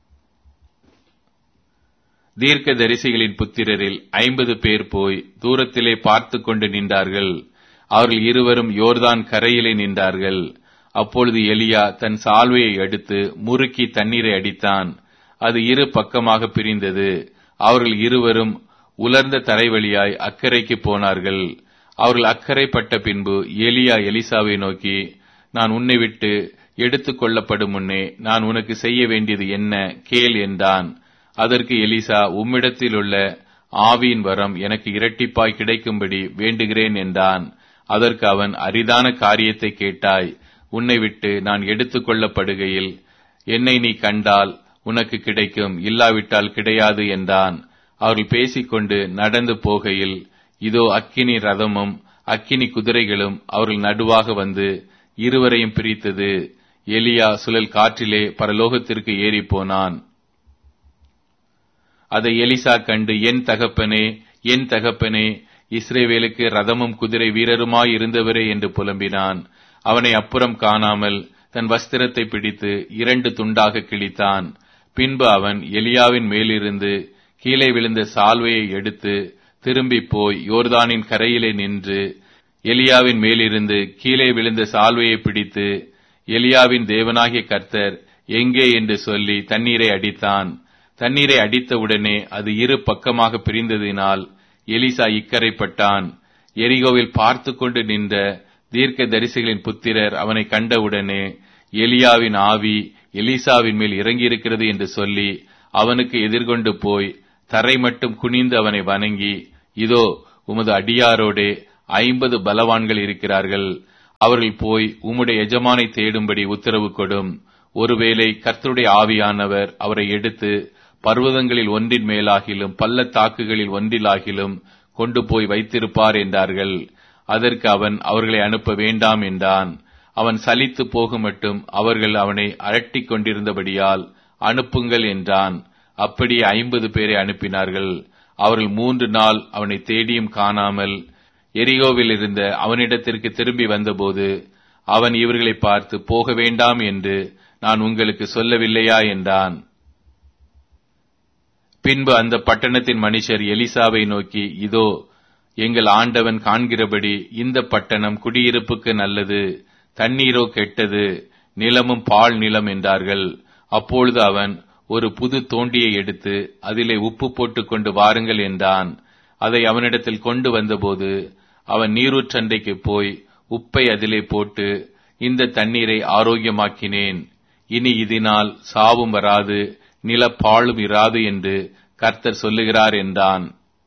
தீர்க்க தரிசிகளின் புத்திரரில் ஐம்பது பேர் போய் தூரத்திலே பார்த்து கொண்டு நின்றார்கள். அவர்கள் இருவரும் யோர்தான் கரையிலே நின்றார்கள். அப்பொழுது எலியா தன் சால்வையை எடுத்து முறுக்கி தண்ணீரை அடித்தான். அது இரு பக்கமாக பிரிந்தது. அவர்கள் இருவரும் உலர்ந்த தரைவழியாய் அக்கறைக்கு போனார்கள். அவர்கள் அக்கறைப்பட்ட பின்பு எலியா எலிசாவை நோக்கி, நான் உன்னை விட்டு எடுத்துக் கொள்ளப்படும் முன்னே நான் உனக்கு செய்ய வேண்டியது என்ன கேள் என்றான். அதற்கு எலிசா, உம்மிடத்தில் உள்ள ஆவியின் வரம் எனக்கு இரட்டிப்பாய் கிடைக்கும்படி வேண்டுகிறேன் என்றான். அதற்கு அவன், அரிதான காரியத்தை கேட்டாய், உன்னை விட்டு நான் எடுத்துக் கொள்ளப்படுகையில் என்னை நீ கண்டால் உனக்கு கிடைக்கும், இல்லாவிட்டால் கிடையாது என்றான். அவர்கள் பேசிக்கொண்டு நடந்து போகையில் இதோ அக்கினி ரதமும் அக்கினி குதிரைகளும் அவர்கள் நடுவாக வந்து இருவரையும் பிரித்தது. எலியா சுழல் காற்றிலே பரலோகத்திற்கு ஏறி போனான். அதை எலிசா கண்டு, என் தகப்பனே, என் தகப்பனே, இஸ்ரவேலுக்கு ரதமும் குதிரை வீரருமாய் இருந்தவரே என்று புலம்பினான். அவனை அப்புறம் காணாமல் தன் வஸ்திரத்தை பிடித்து இரண்டு துண்டாக கிழித்தான். பின்பு அவன் எலியாவின் மேலிருந்து கீழே விழுந்த சால்வையை எடுத்து திரும்பி போய் யோர்தானின் கரையிலே நின்று எலியாவின் மேலிருந்து கீழே விழுந்த சால்வையை பிடித்து, எலியாவின் தேவனாகிய கர்த்தர் எங்கே என்று சொல்லி தண்ணீரை அடித்தான். தண்ணீரை அடித்தவுடனே அது இரு பக்கமாக பிரிந்ததினால் எலிசா இக்கரைப்பட்டான். எரிகோவில் பார்த்து கொண்டு நின்ற தீர்க்க தரிசிகளின் புத்திரர் அவனை கண்டவுடனே, எலியாவின் ஆவி எலிசாவின் மேல் இறங்கியிருக்கிறது என்று சொல்லி அவனுக்கு எதிர்கொண்டு போய் தரை மட்டும் குனிந்து அவனை வணங்கி, இதோ உமது அடியாரோடே ஐம்பது பலவான்கள் இருக்கிறார்கள். அவர்கள் போய் உம்முடைய எஜமானை தேடும்படி உத்தரவு கொடும். ஒருவேளை கர்த்தருடைய ஆவியானவர் அவரை எடுத்து பர்வதங்களில் ஒன்றின் மேலாகிலும் பள்ளத்தாக்குகளில் ஒன்றிலாகிலும் கொண்டு போய் வைத்திருப்பார் என்றார்கள். அதற்கு அவன் அவர்களை அனுப்ப வேண்டாம் என்றான். அவன் சலித்து போகுமட்டும் அவர்கள் அவனை அரட்டிக் கொண்டிருந்தபடியால் அனுப்புங்கள் என்றான். அப்படியே ஐம்பது பேரை அனுப்பினார்கள். அவர்கள் மூன்று நாள் அவனை தேடியும் காணாமல் எரிகோவில் இருந்த அவனிடத்திற்கு திரும்பி வந்தபோது அவன் இவர்களை பார்த்து, போக வேண்டாம் என்று நான் உங்களுக்கு சொல்லவில்லையா என்றான். பின்பு அந்த பட்டணத்தின் மனுஷர் எலிசாவை நோக்கி, இதோ எங்கள் ஆண்டவன் காண்கிறபடி இந்த பட்டணம் குடியிருப்புக்கு நல்லது, தண்ணீரோ கெட்டது, நிலமும் பால் நிலம் என்றார்கள். அப்பொழுது அவன் ஒரு புது தோண்டியை எடுத்து அதிலே உப்பு போட்டுக் கொண்டு வாருங்கள் என்றான். அதை அவனிடத்தில் கொண்டு வந்தபோது அவன் நீரூற்றண்டைக்கு போய் உப்பை அதிலே போட்டு, இந்த தண்ணீரை ஆரோக்கியமாக்கினேன், இனி இதனால் சாவும் வராது, நிலப்பாழும் இராது என்று கர்த்தர் சொல்லுகிறார் என்றான்.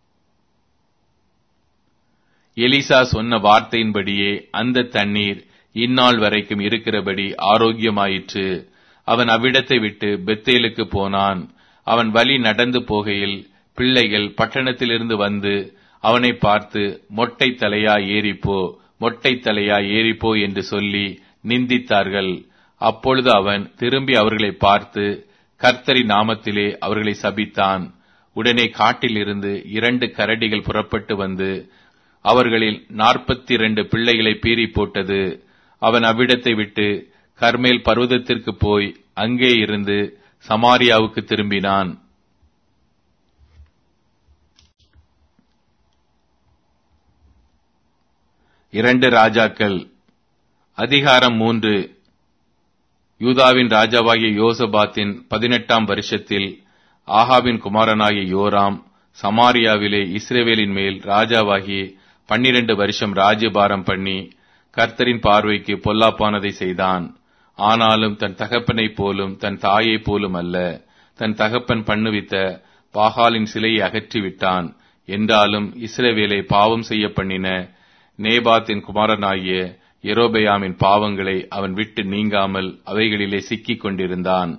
எலிசா சொன்ன வார்த்தையின்படியே அந்த தண்ணீர் இந்நாள் வரைக்கும் இருக்கிறபடி ஆரோக்கியமாயிற்று. அவன் அவ்விடத்தை விட்டு பெத்தேலுக்கு போனான். அவன் வழி நடந்து போகையில் பிள்ளைகள் பட்டணத்திலிருந்து வந்து அவனை பார்த்து, மொட்டை தலையா ஏறிப்போ, மொட்டை தலையா ஏறிப்போ என்று சொல்லி நிந்தித்தார்கள். அப்பொழுது அவன் திரும்பி அவர்களை பார்த்து கர்த்தரின் நாமத்திலே அவர்களை சபித்தான். உடனே காட்டிலிருந்து இரண்டு கரடிகள் புறப்பட்டு வந்து அவர்களில் நாற்பத்தி இரண்டு பிள்ளைகளை பீறி போட்டது. அவன் அவ்விடத்தை விட்டு கர்மேல் பர்வதத்திற்கு போய் அங்கே இருந்து சமாரியாவுக்கு திரும்பினான். இரண்டு ராஜாக்கள் அதிகாரம் மூன்று. யூதாவின் ராஜாவாகிய யோசபாத்தின் பதினெட்டாம் வருஷத்தில் ஆகாபின் குமாரனாகிய யோராம் சமாரியாவிலே இஸ்ரவேலின் மேல் ராஜாவாகி பன்னிரண்டு வருஷம் ராஜ்யபாரம் பண்ணி கர்த்தரின் பார்வைக்கு பொல்லாப்பானதை செய்தான். ஆனாலும் தன் தகப்பனைப் போலும் தன் தாயைப் போலும் அல்ல, தன் தகப்பன் பண்ணுவித்த பாகாலின் சிலையை அகற்றிவிட்டான். என்றாலும் இஸ்ரவேலை பாவம் செய்ய பண்ணின நேபாத்தின் குமாரனாகிய யெரொபெயாமின் பாவங்களை அவன் விட்டு நீங்காமல் அவைகளிலே சிக்கிக் கொண்டிருந்தான்.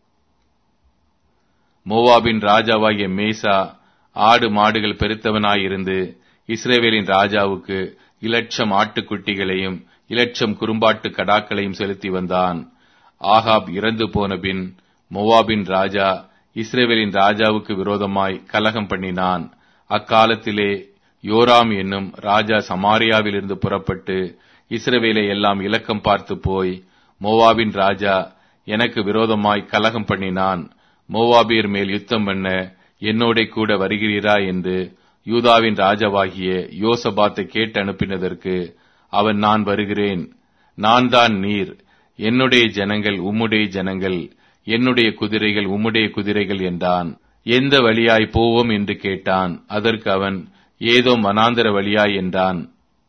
மோவாபின் ராஜாவாகிய மேசா ஆடு மாடுகள் பெருத்தவனாயிருந்து இஸ்ரவேலின் ராஜாவுக்கு இலட்சம் ஆட்டுக்குட்டிகளையும் இலட்சம் குறும்பாட்டு கடாக்களையும் செலுத்தி வந்தான். ஆகாப் இறந்து போன பின் மோவாபின் ராஜா இஸ்ரவேலின் ராஜாவுக்கு விரோதமாய் கலகம் பண்ணினான். அக்காலத்திலே யோராம் என்னும் ராஜா சமாரியாவிலிருந்து புறப்பட்டு இஸ்ரவேலை எல்லாம் இலக்கம் பார்த்து போய், மோவாபின் ராஜா எனக்கு விரோதமாய் கலகம் பண்ணினான், மோவாபியர் மேல் யுத்தம் பண்ண என்னோட கூட வருகிறீரா என்று யூதாவின் ராஜாவாகிய யோசபாத்தை கேட்டு அனுப்பினதற்கு அவன், நான் வருகிறேன், நான் தான் நீர், என்னுடைய ஜனங்கள் உம்முடைய ஜனங்கள், என்னுடைய குதிரைகள் உம்முடைய குதிரைகள் என்றான். எந்த வழியாய் போவோம் என்று கேட்டான். அதற்கு அவன், ஏதோ வனாந்தர வழியாய் என்றான்.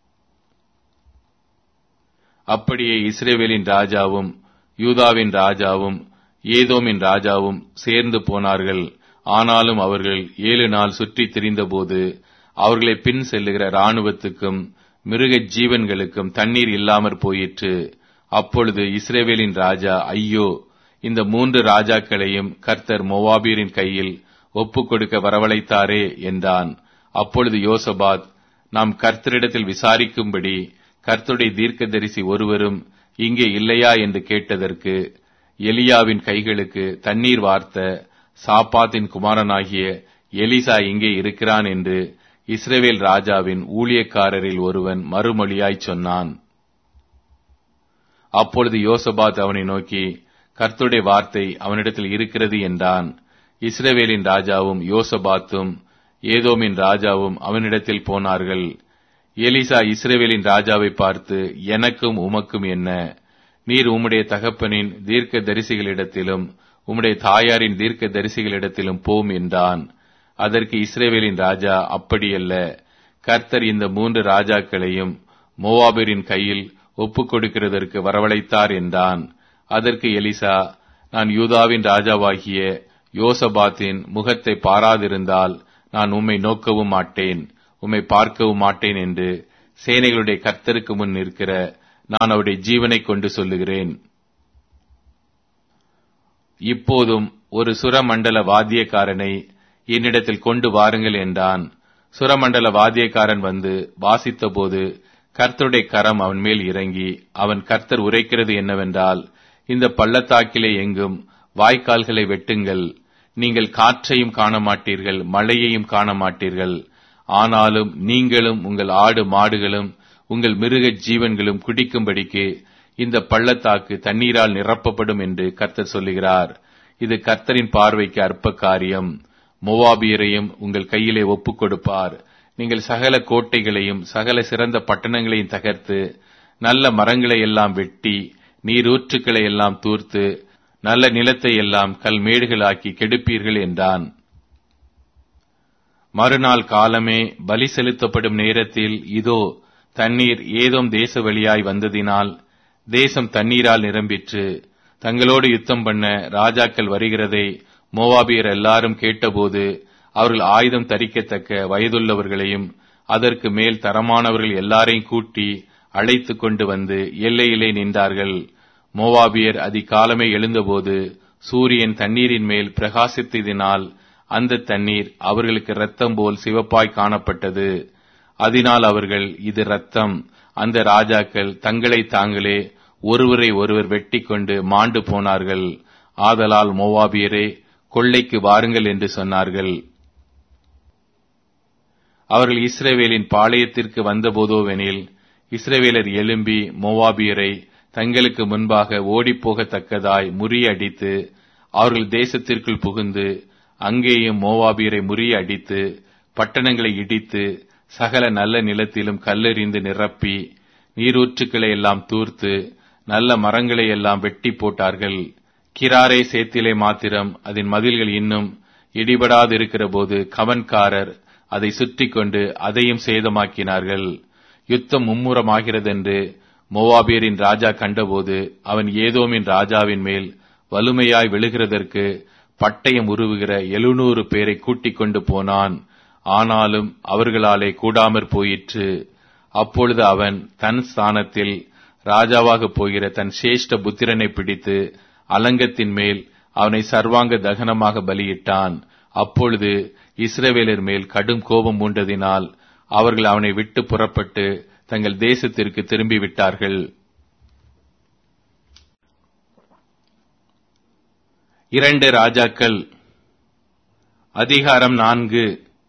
அப்படியே இஸ்ரவேலின் ராஜாவும் யூதாவின் ராஜாவும் ஏதோமின் ராஜாவும் சேர்ந்து போனார்கள். ஆனாலும் அவர்கள் ஏழு நாள் சுற்றி திரிந்தபோது அவர்களை பின் செல்லுகிற இராணுவத்துக்கும் மிருக ஜீவன்களுக்கும் தண்ணீர் இல்லாமற் போயிற்று. அப்பொழுது இஸ்ரவேலின் ராஜா, ஐயோ, இந்த மூன்று ராஜாக்களையும் கர்த்தர் மோவாபியரின் கையில் ஒப்புக் கொடுக்க வரவழைத்தாரே என்றான். அப்பொழுது யோசபாத், நாம் கர்த்தரிடத்தில் விசாரிக்கும்படி கர்த்தருடைய தீர்க்கதரிசி ஒருவரும் இங்கே இல்லையா என்று கேட்டதற்கு, எலியாவின் கைகளுக்கு தண்ணீர் வார்த்த சாப்பாத்தின் குமாரனாகிய எலிசா இங்கே இருக்கிறான் என்று இஸ்ரவேல் ராஜாவின் ஊழியக்காரரில் ஒருவன் மறுமொழியாய் சொன்னான். அப்பொழுது யோசபாத் அவனை நோக்கி, கர்த்தருடைய வார்த்தை அவனிடத்தில் இருக்கிறது என்றான். இஸ்ரவேலின் ராஜாவும் யோசபாத்தும் ஏதோமின் ராஜாவும் அவனிடத்தில் போனார்கள். எலிசா இஸ்ரவேலின் ராஜாவை பார்த்து, எனக்கும் உமக்கும் என்ன? நீர் உம்முடைய தகப்பனின் தீர்க்க தரிசிகளிடத்திலும் உம்முடைய தாயாரின் தீர்க்க தரிசிகளிடத்திலும் போம் என்றான். அதற்கு இஸ்ரவேலின் ராஜா, அப்படியல்ல, கர்த்தர் இந்த மூன்று ராஜாக்களையும் மோவாபியரின் கையில் ஒப்புக் கொடுக்கிறதற்கு வரவழைத்தார் என்றான். அதற்கு எலிசா, நான் யூதாவின் ராஜாவாகிய யோசபாத்தின் முகத்தை பாராதிருந்தால் நான் உம்மை நோக்கவும் மாட்டேன். உம்மை பார்க்கவும் மாட்டேன் என்று சேனைகளுடைய கர்த்தருக்கு முன் நிற்கிற நான் அவருடைய ஜீவனை கொண்டு சொல்லுகிறேன். இப்போதும் ஒரு சுரமண்டல வாத்தியக்காரனை என்னிடத்தில் கொண்டு வாருங்கள் என்றான். சுரமண்டல வாத்தியக்காரன் வந்து வாசித்த போது கர்த்தருடைய கரம் அவன் மேல் இறங்கி அவன் கர்த்தர் உரைக்கிறது என்னவென்றால், இந்த பள்ளத்தாக்கிலே எங்கும் வாய்க்கால்களை வெட்டுங்கள். நீங்கள் காற்றையும் காண மாட்டீர்கள், மழையையும் காண மாட்டீர்கள். ஆனாலும் நீங்களும் உங்கள் ஆடு மாடுகளும் உங்கள் மிருக ஜீவன்களும் குடிக்கும்படிக்கு இந்த பள்ளத்தாக்கு தண்ணீரால் நிரப்பப்படும் என்று கர்த்தர் சொல்லுகிறார். இது கர்த்தரின் பார்வைக்கு அற்ப காரியம். மோவாபியரையும் உங்கள் கையிலே ஒப்புக் கொடுப்பார். நீங்கள் சகல கோட்டைகளையும் சகல சிறந்த பட்டணங்களையும் தகர்த்து நல்ல மரங்களை எல்லாம் வெட்டி நீரூற்றுக்களை எல்லாம் தூர்த்து நல்ல நிலத்தை எல்லாம் கல்மேடுகளாக்கி கெடுப்பீர்கள் என்றான். மறுநாள் காலமே பலி செலுத்தப்படும் நேரத்தில் இதோ தண்ணீர் ஏதோம் தேச வழியாய் வந்ததினால் தேசம் தண்ணீரால் நிரம்பிற்று. தங்களோடு யுத்தம் பண்ண ராஜாக்கள் வருகிறதை மோவாபியர் எல்லாரும் கேட்டபோது அவர்கள் ஆயுதம் தரிக்கத்தக்க வயதுள்ளவர்களையும் அதற்கு மேல் தரமானவர்கள் எல்லாரையும் கூட்டி அழைத்து கொண்டு வந்து எல்லையிலே நின்றார்கள். மோவாபியர் அதிகாலமே எழுந்தபோது சூரியன் தண்ணீரின் மேல் பிரகாசித்ததினால் அந்த தண்ணீர் அவர்களுக்கு இரத்தம் போல் சிவப்பாய் காணப்பட்டது. அதனால் அவர்கள், இது இரத்தம். அந்த ராஜாக்கள் தங்களை தாங்களே ஒருவரை ஒருவர் வெட்டி கொண்டு மாண்டு போனார்கள். ஆதலால் மோவாபியரே, கொள்ளைக்கு வாருங்கள் என்று சொன்னார்கள். அவர்கள் இஸ்ரவேலின் பாளையத்திற்கு வந்தபோதோவெனில் இஸ்ரவேலர் எழும்பி மோவாபியரை தங்களுக்கு முன்பாக ஓடிப்போகத்தக்கதாய் முறியடித்து அவர்கள் தேசத்திற்குள் புகுந்து அங்கேயும் மோவாபியரை முறியடித்து பட்டணங்களை இடித்து சகல நல்ல நிலத்திலும் கல்லெறிந்து நிரப்பி நீரூற்றுக்களை எல்லாம் தூர்த்து நல்ல மரங்களை எல்லாம் வெட்டி போட்டார்கள். கிராரே சேத்திலே மாத்திரம் அதன் மதில்கள் இன்னும் இடிபடாதிருக்கிற போது கவன்காரர் அதை சுற்றி கொண்டு அதையும் சேதமாக்கினார்கள். யுத்தம் மும்முரமாகிறதென்று மோவாபியரின் ராஜா கண்டபோது அவன் ஏதோமின் ராஜாவின் மேல் வலுமையாய் விழுகிறதற்கு பட்டயம் உருவுகிற எழுநூறு பேரை கூட்டிக் கொண்டு போனான். ஆனாலும் அவர்களாலே கூடாமற் போயிற்று. அப்பொழுது அவன் தன் ஸ்தானத்தில் ராஜாவாக போகிற தன் சேஷ்ட புத்திரனை பிடித்து அலங்கத்தின் மேல் அவனை சர்வாங்க தகனமாக பலியிட்டான். அப்பொழுது இஸ்ரவேலர் மேல் கடும் கோபம் மூண்டதினால் அவர்கள் அவனை விட்டு புறப்பட்டு தங்கள் தேசத்திற்கு திரும்பிவிட்டார்கள். இரண்டு ராஜாக்கள் அதிகாரம் நான்கு.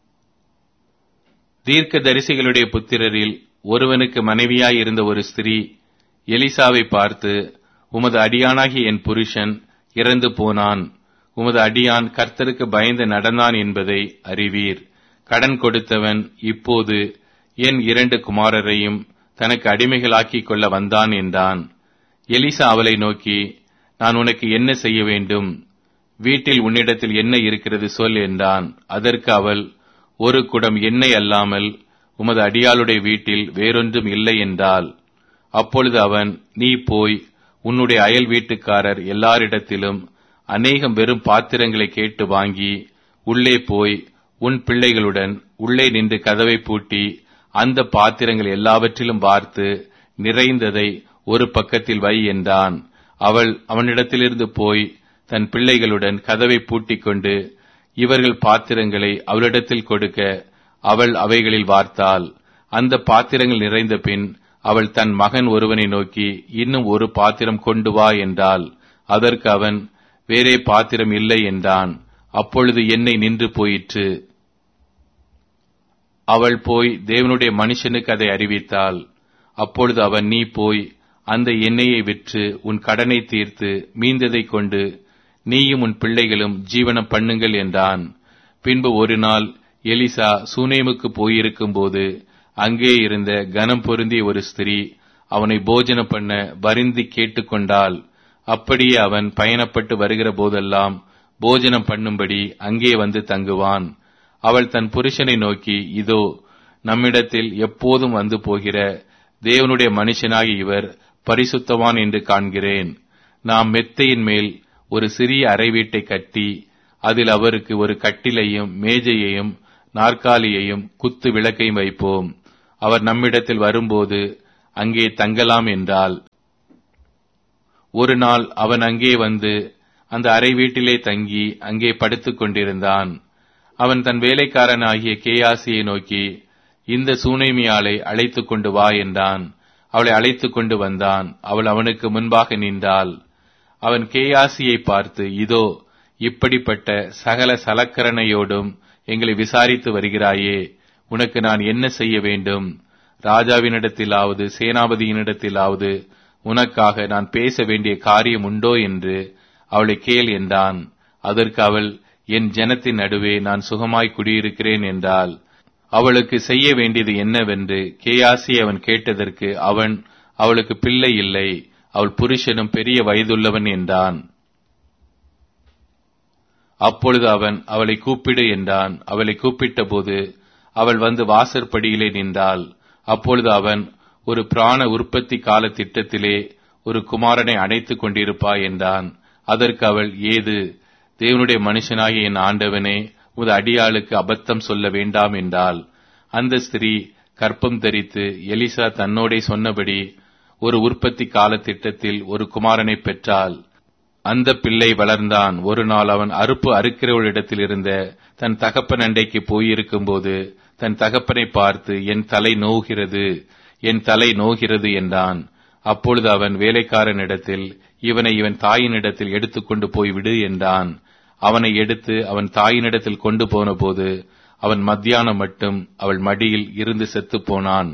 தீர்க்க தரிசிகளுடைய புத்திரரில் ஒருவனுக்கு மனைவியாய் இருந்த ஒரு ஸ்திரீ எலிசாவை பார்த்து, உமது அடியானாகி என் புருஷன் இறந்து போனான். உமது அடியான் கர்த்தருக்கு பயந்து நடந்தான் என்பதை அறிவீர். கடன் கொடுத்தவன் இப்போது என் இரண்டு குமாரரையும் தனக்கு அடிமைகளாக்கிக் கொள்ள வந்தான் என்றான். எலிசா அவளை நோக்கி, நான் உனக்கு என்ன செய்ய வேண்டும்? வீட்டில் உன்னிடத்தில் என்ன இருக்கிறது சொல் என்றான். அதற்கு அவள், ஒரு குடம் எண்ணெய் அல்லாமல் உமது அடியாளுடைய வீட்டில் வேறொன்றும் இல்லை என்றாள். அப்பொழுது அவன், நீ போய் உன்னுடைய அயல் வீட்டுக்காரர் எல்லாரிடத்திலும் அநேகம் வெறும் பாத்திரங்களை கேட்டு வாங்கி உள்ளே போய் உன் பிள்ளைகளுடன் உள்ளே நின்று கதவை பூட்டி அந்த பாத்திரங்கள் எல்லாவற்றிலும் பார்த்து நிறைந்ததை ஒரு பக்கத்தில் வை என்றான். அவள் அவனிடத்திலிருந்து போய் தன் பிள்ளைகளுடன் கதவை பூட்டிக் கொண்டு இவர்கள் பாத்திரங்களை அவளிடத்தில் கொடுக்க அவள் அவைகளில் வார்த்தாள். அந்த பாத்திரங்கள் நிறைந்த பின் அவள் தன் மகன் ஒருவனை நோக்கி, இன்னும் ஒரு பாத்திரம் கொண்டு வா என்றாள். அதற்கு அவன், வேறே பாத்திரம் இல்லை என்றான். அப்பொழுது எண்ணெய் நின்று போயிற்று. அவள் போய் தேவனுடைய மனுஷனுக்கு அதை அறிவித்தாள். அப்பொழுது அவன், நீ போய் அந்த எண்ணெயை விற்று உன் கடனை தீர்த்து மீந்ததை கொண்டு நீயும் உன் பிள்ளைகளும் ஜீவனம் பண்ணுங்கள் என்றான். பின்பு ஒரு நாள் எலிசா சூனேமுக்கு போயிருக்கும் போது அங்கே இருந்த கனம் பொருந்திய ஒரு ஸ்திரீ அவனை போஜனம் பண்ண வருந்தி கேட்டுக்கொண்டாள். அப்படியே அவன் பயணப்பட்டு வருகிற போதெல்லாம் போஜனம் பண்ணும்படி அங்கே வந்து தங்குவான். அவள் தன் புருஷனை நோக்கி, இதோ நம்மிடத்தில் எப்போதும் வந்து போகிற தேவனுடைய மனுஷனாகி இவர் பரிசுத்தவான் என்று காண்கிறேன். நாம் மெத்தையின் மேல் ஒரு சிறிய அறை வீட்டை கட்டி அதில் அவருக்கு ஒரு கட்டிலையும் மேஜையையும் நாற்காலியையும் குத்து விளக்கையும் வைப்போம். அவர் நம்மிடத்தில் வரும்போது அங்கே தங்கலாம் என்றாள். ஒரு நாள் அவன் அங்கே வந்து அந்த அறை வீட்டிலே தங்கி அங்கே படுத்துக் கொண்டிருந்தான். அவன் தன் வேலைக்காரன் ஆகிய கேயாசியை நோக்கி, இந்த சூனேமியாளை அழைத்துக் கொண்டு வா என்றான். அவளை அழைத்துக் கொண்டு வந்தான். அவள் அவனுக்கு முன்பாக நின்றாள். அவன் கேயாசியை பார்த்து, இதோ இப்படிப்பட்ட சகல சலக்கரணையோடும் எங்களை விசாரித்து வருகிறாயே, உனக்கு நான் என்ன செய்ய வேண்டும்? ராஜாவினிடத்திலாவது சேனாபதியினிடத்திலாவது உனக்காக நான் பேச வேண்டிய காரியம் உண்டோ என்று அவளை கேள் என்றான். அதற்கு அவள், என் ஜனத்தின் நடுவே நான் சுகமாய் குடியிருக்கிறேன் என்றாள். அவளுக்கு செய்ய வேண்டியது என்னவென்று கேயாசி அவன் கேட்டதற்கு அவன், அவளுக்கு பிள்ளை இல்லை, அவள் புருஷனும் பெரிய வயதுள்ளவன் என்றான். அப்பொழுது அவன், அவளை கூப்பிடு என்றான். அவளை கூப்பிட்ட போது அவள் வந்து வாசற்படியிலே நின்றாள். அப்பொழுது அவன், ஒரு பிராண உற்பத்தி கால திட்டத்திலே ஒரு குமாரனை அணைத்துக் கொண்டிருப்பாய் என்றான். அதற்கு அவள், ஏது? தேவனுடைய மனுஷனாகிய என் ஆண்டவனே, உமது அடியாளுக்கு அபத்தம் சொல்ல வேண்டாம் என்றாள். அந்த ஸ்திரீ கற்பம் தரித்து எலிசா தன்னோடே சொன்னபடி ஒரு உற்பத்தி கால திட்டத்தில் ஒரு குமாரனை பெற்றாள். அந்த பிள்ளை வளர்ந்தான். ஒரு நாள் அவன் அறுப்பு அறுக்கிறவளிடத்தில் இருந்த தன் தகப்பன் அண்டைக்கு போயிருக்கும் போது தன் தகப்பனை பார்த்து, என் தலை நோகிறது, என் தலை நோகிறது என்றான். அப்பொழுது அவன் வேலைக்காரனிடத்தில், இவனை இவன் தாயினிடத்தில் எடுத்துக்கொண்டு போய் விடு என்றான். அவனை எடுத்து அவன் தாயினிடத்தில் கொண்டு போன போது அவன் மத்தியானம் மட்டும் அவள் மடியில் இருந்து செத்துப் போனான்.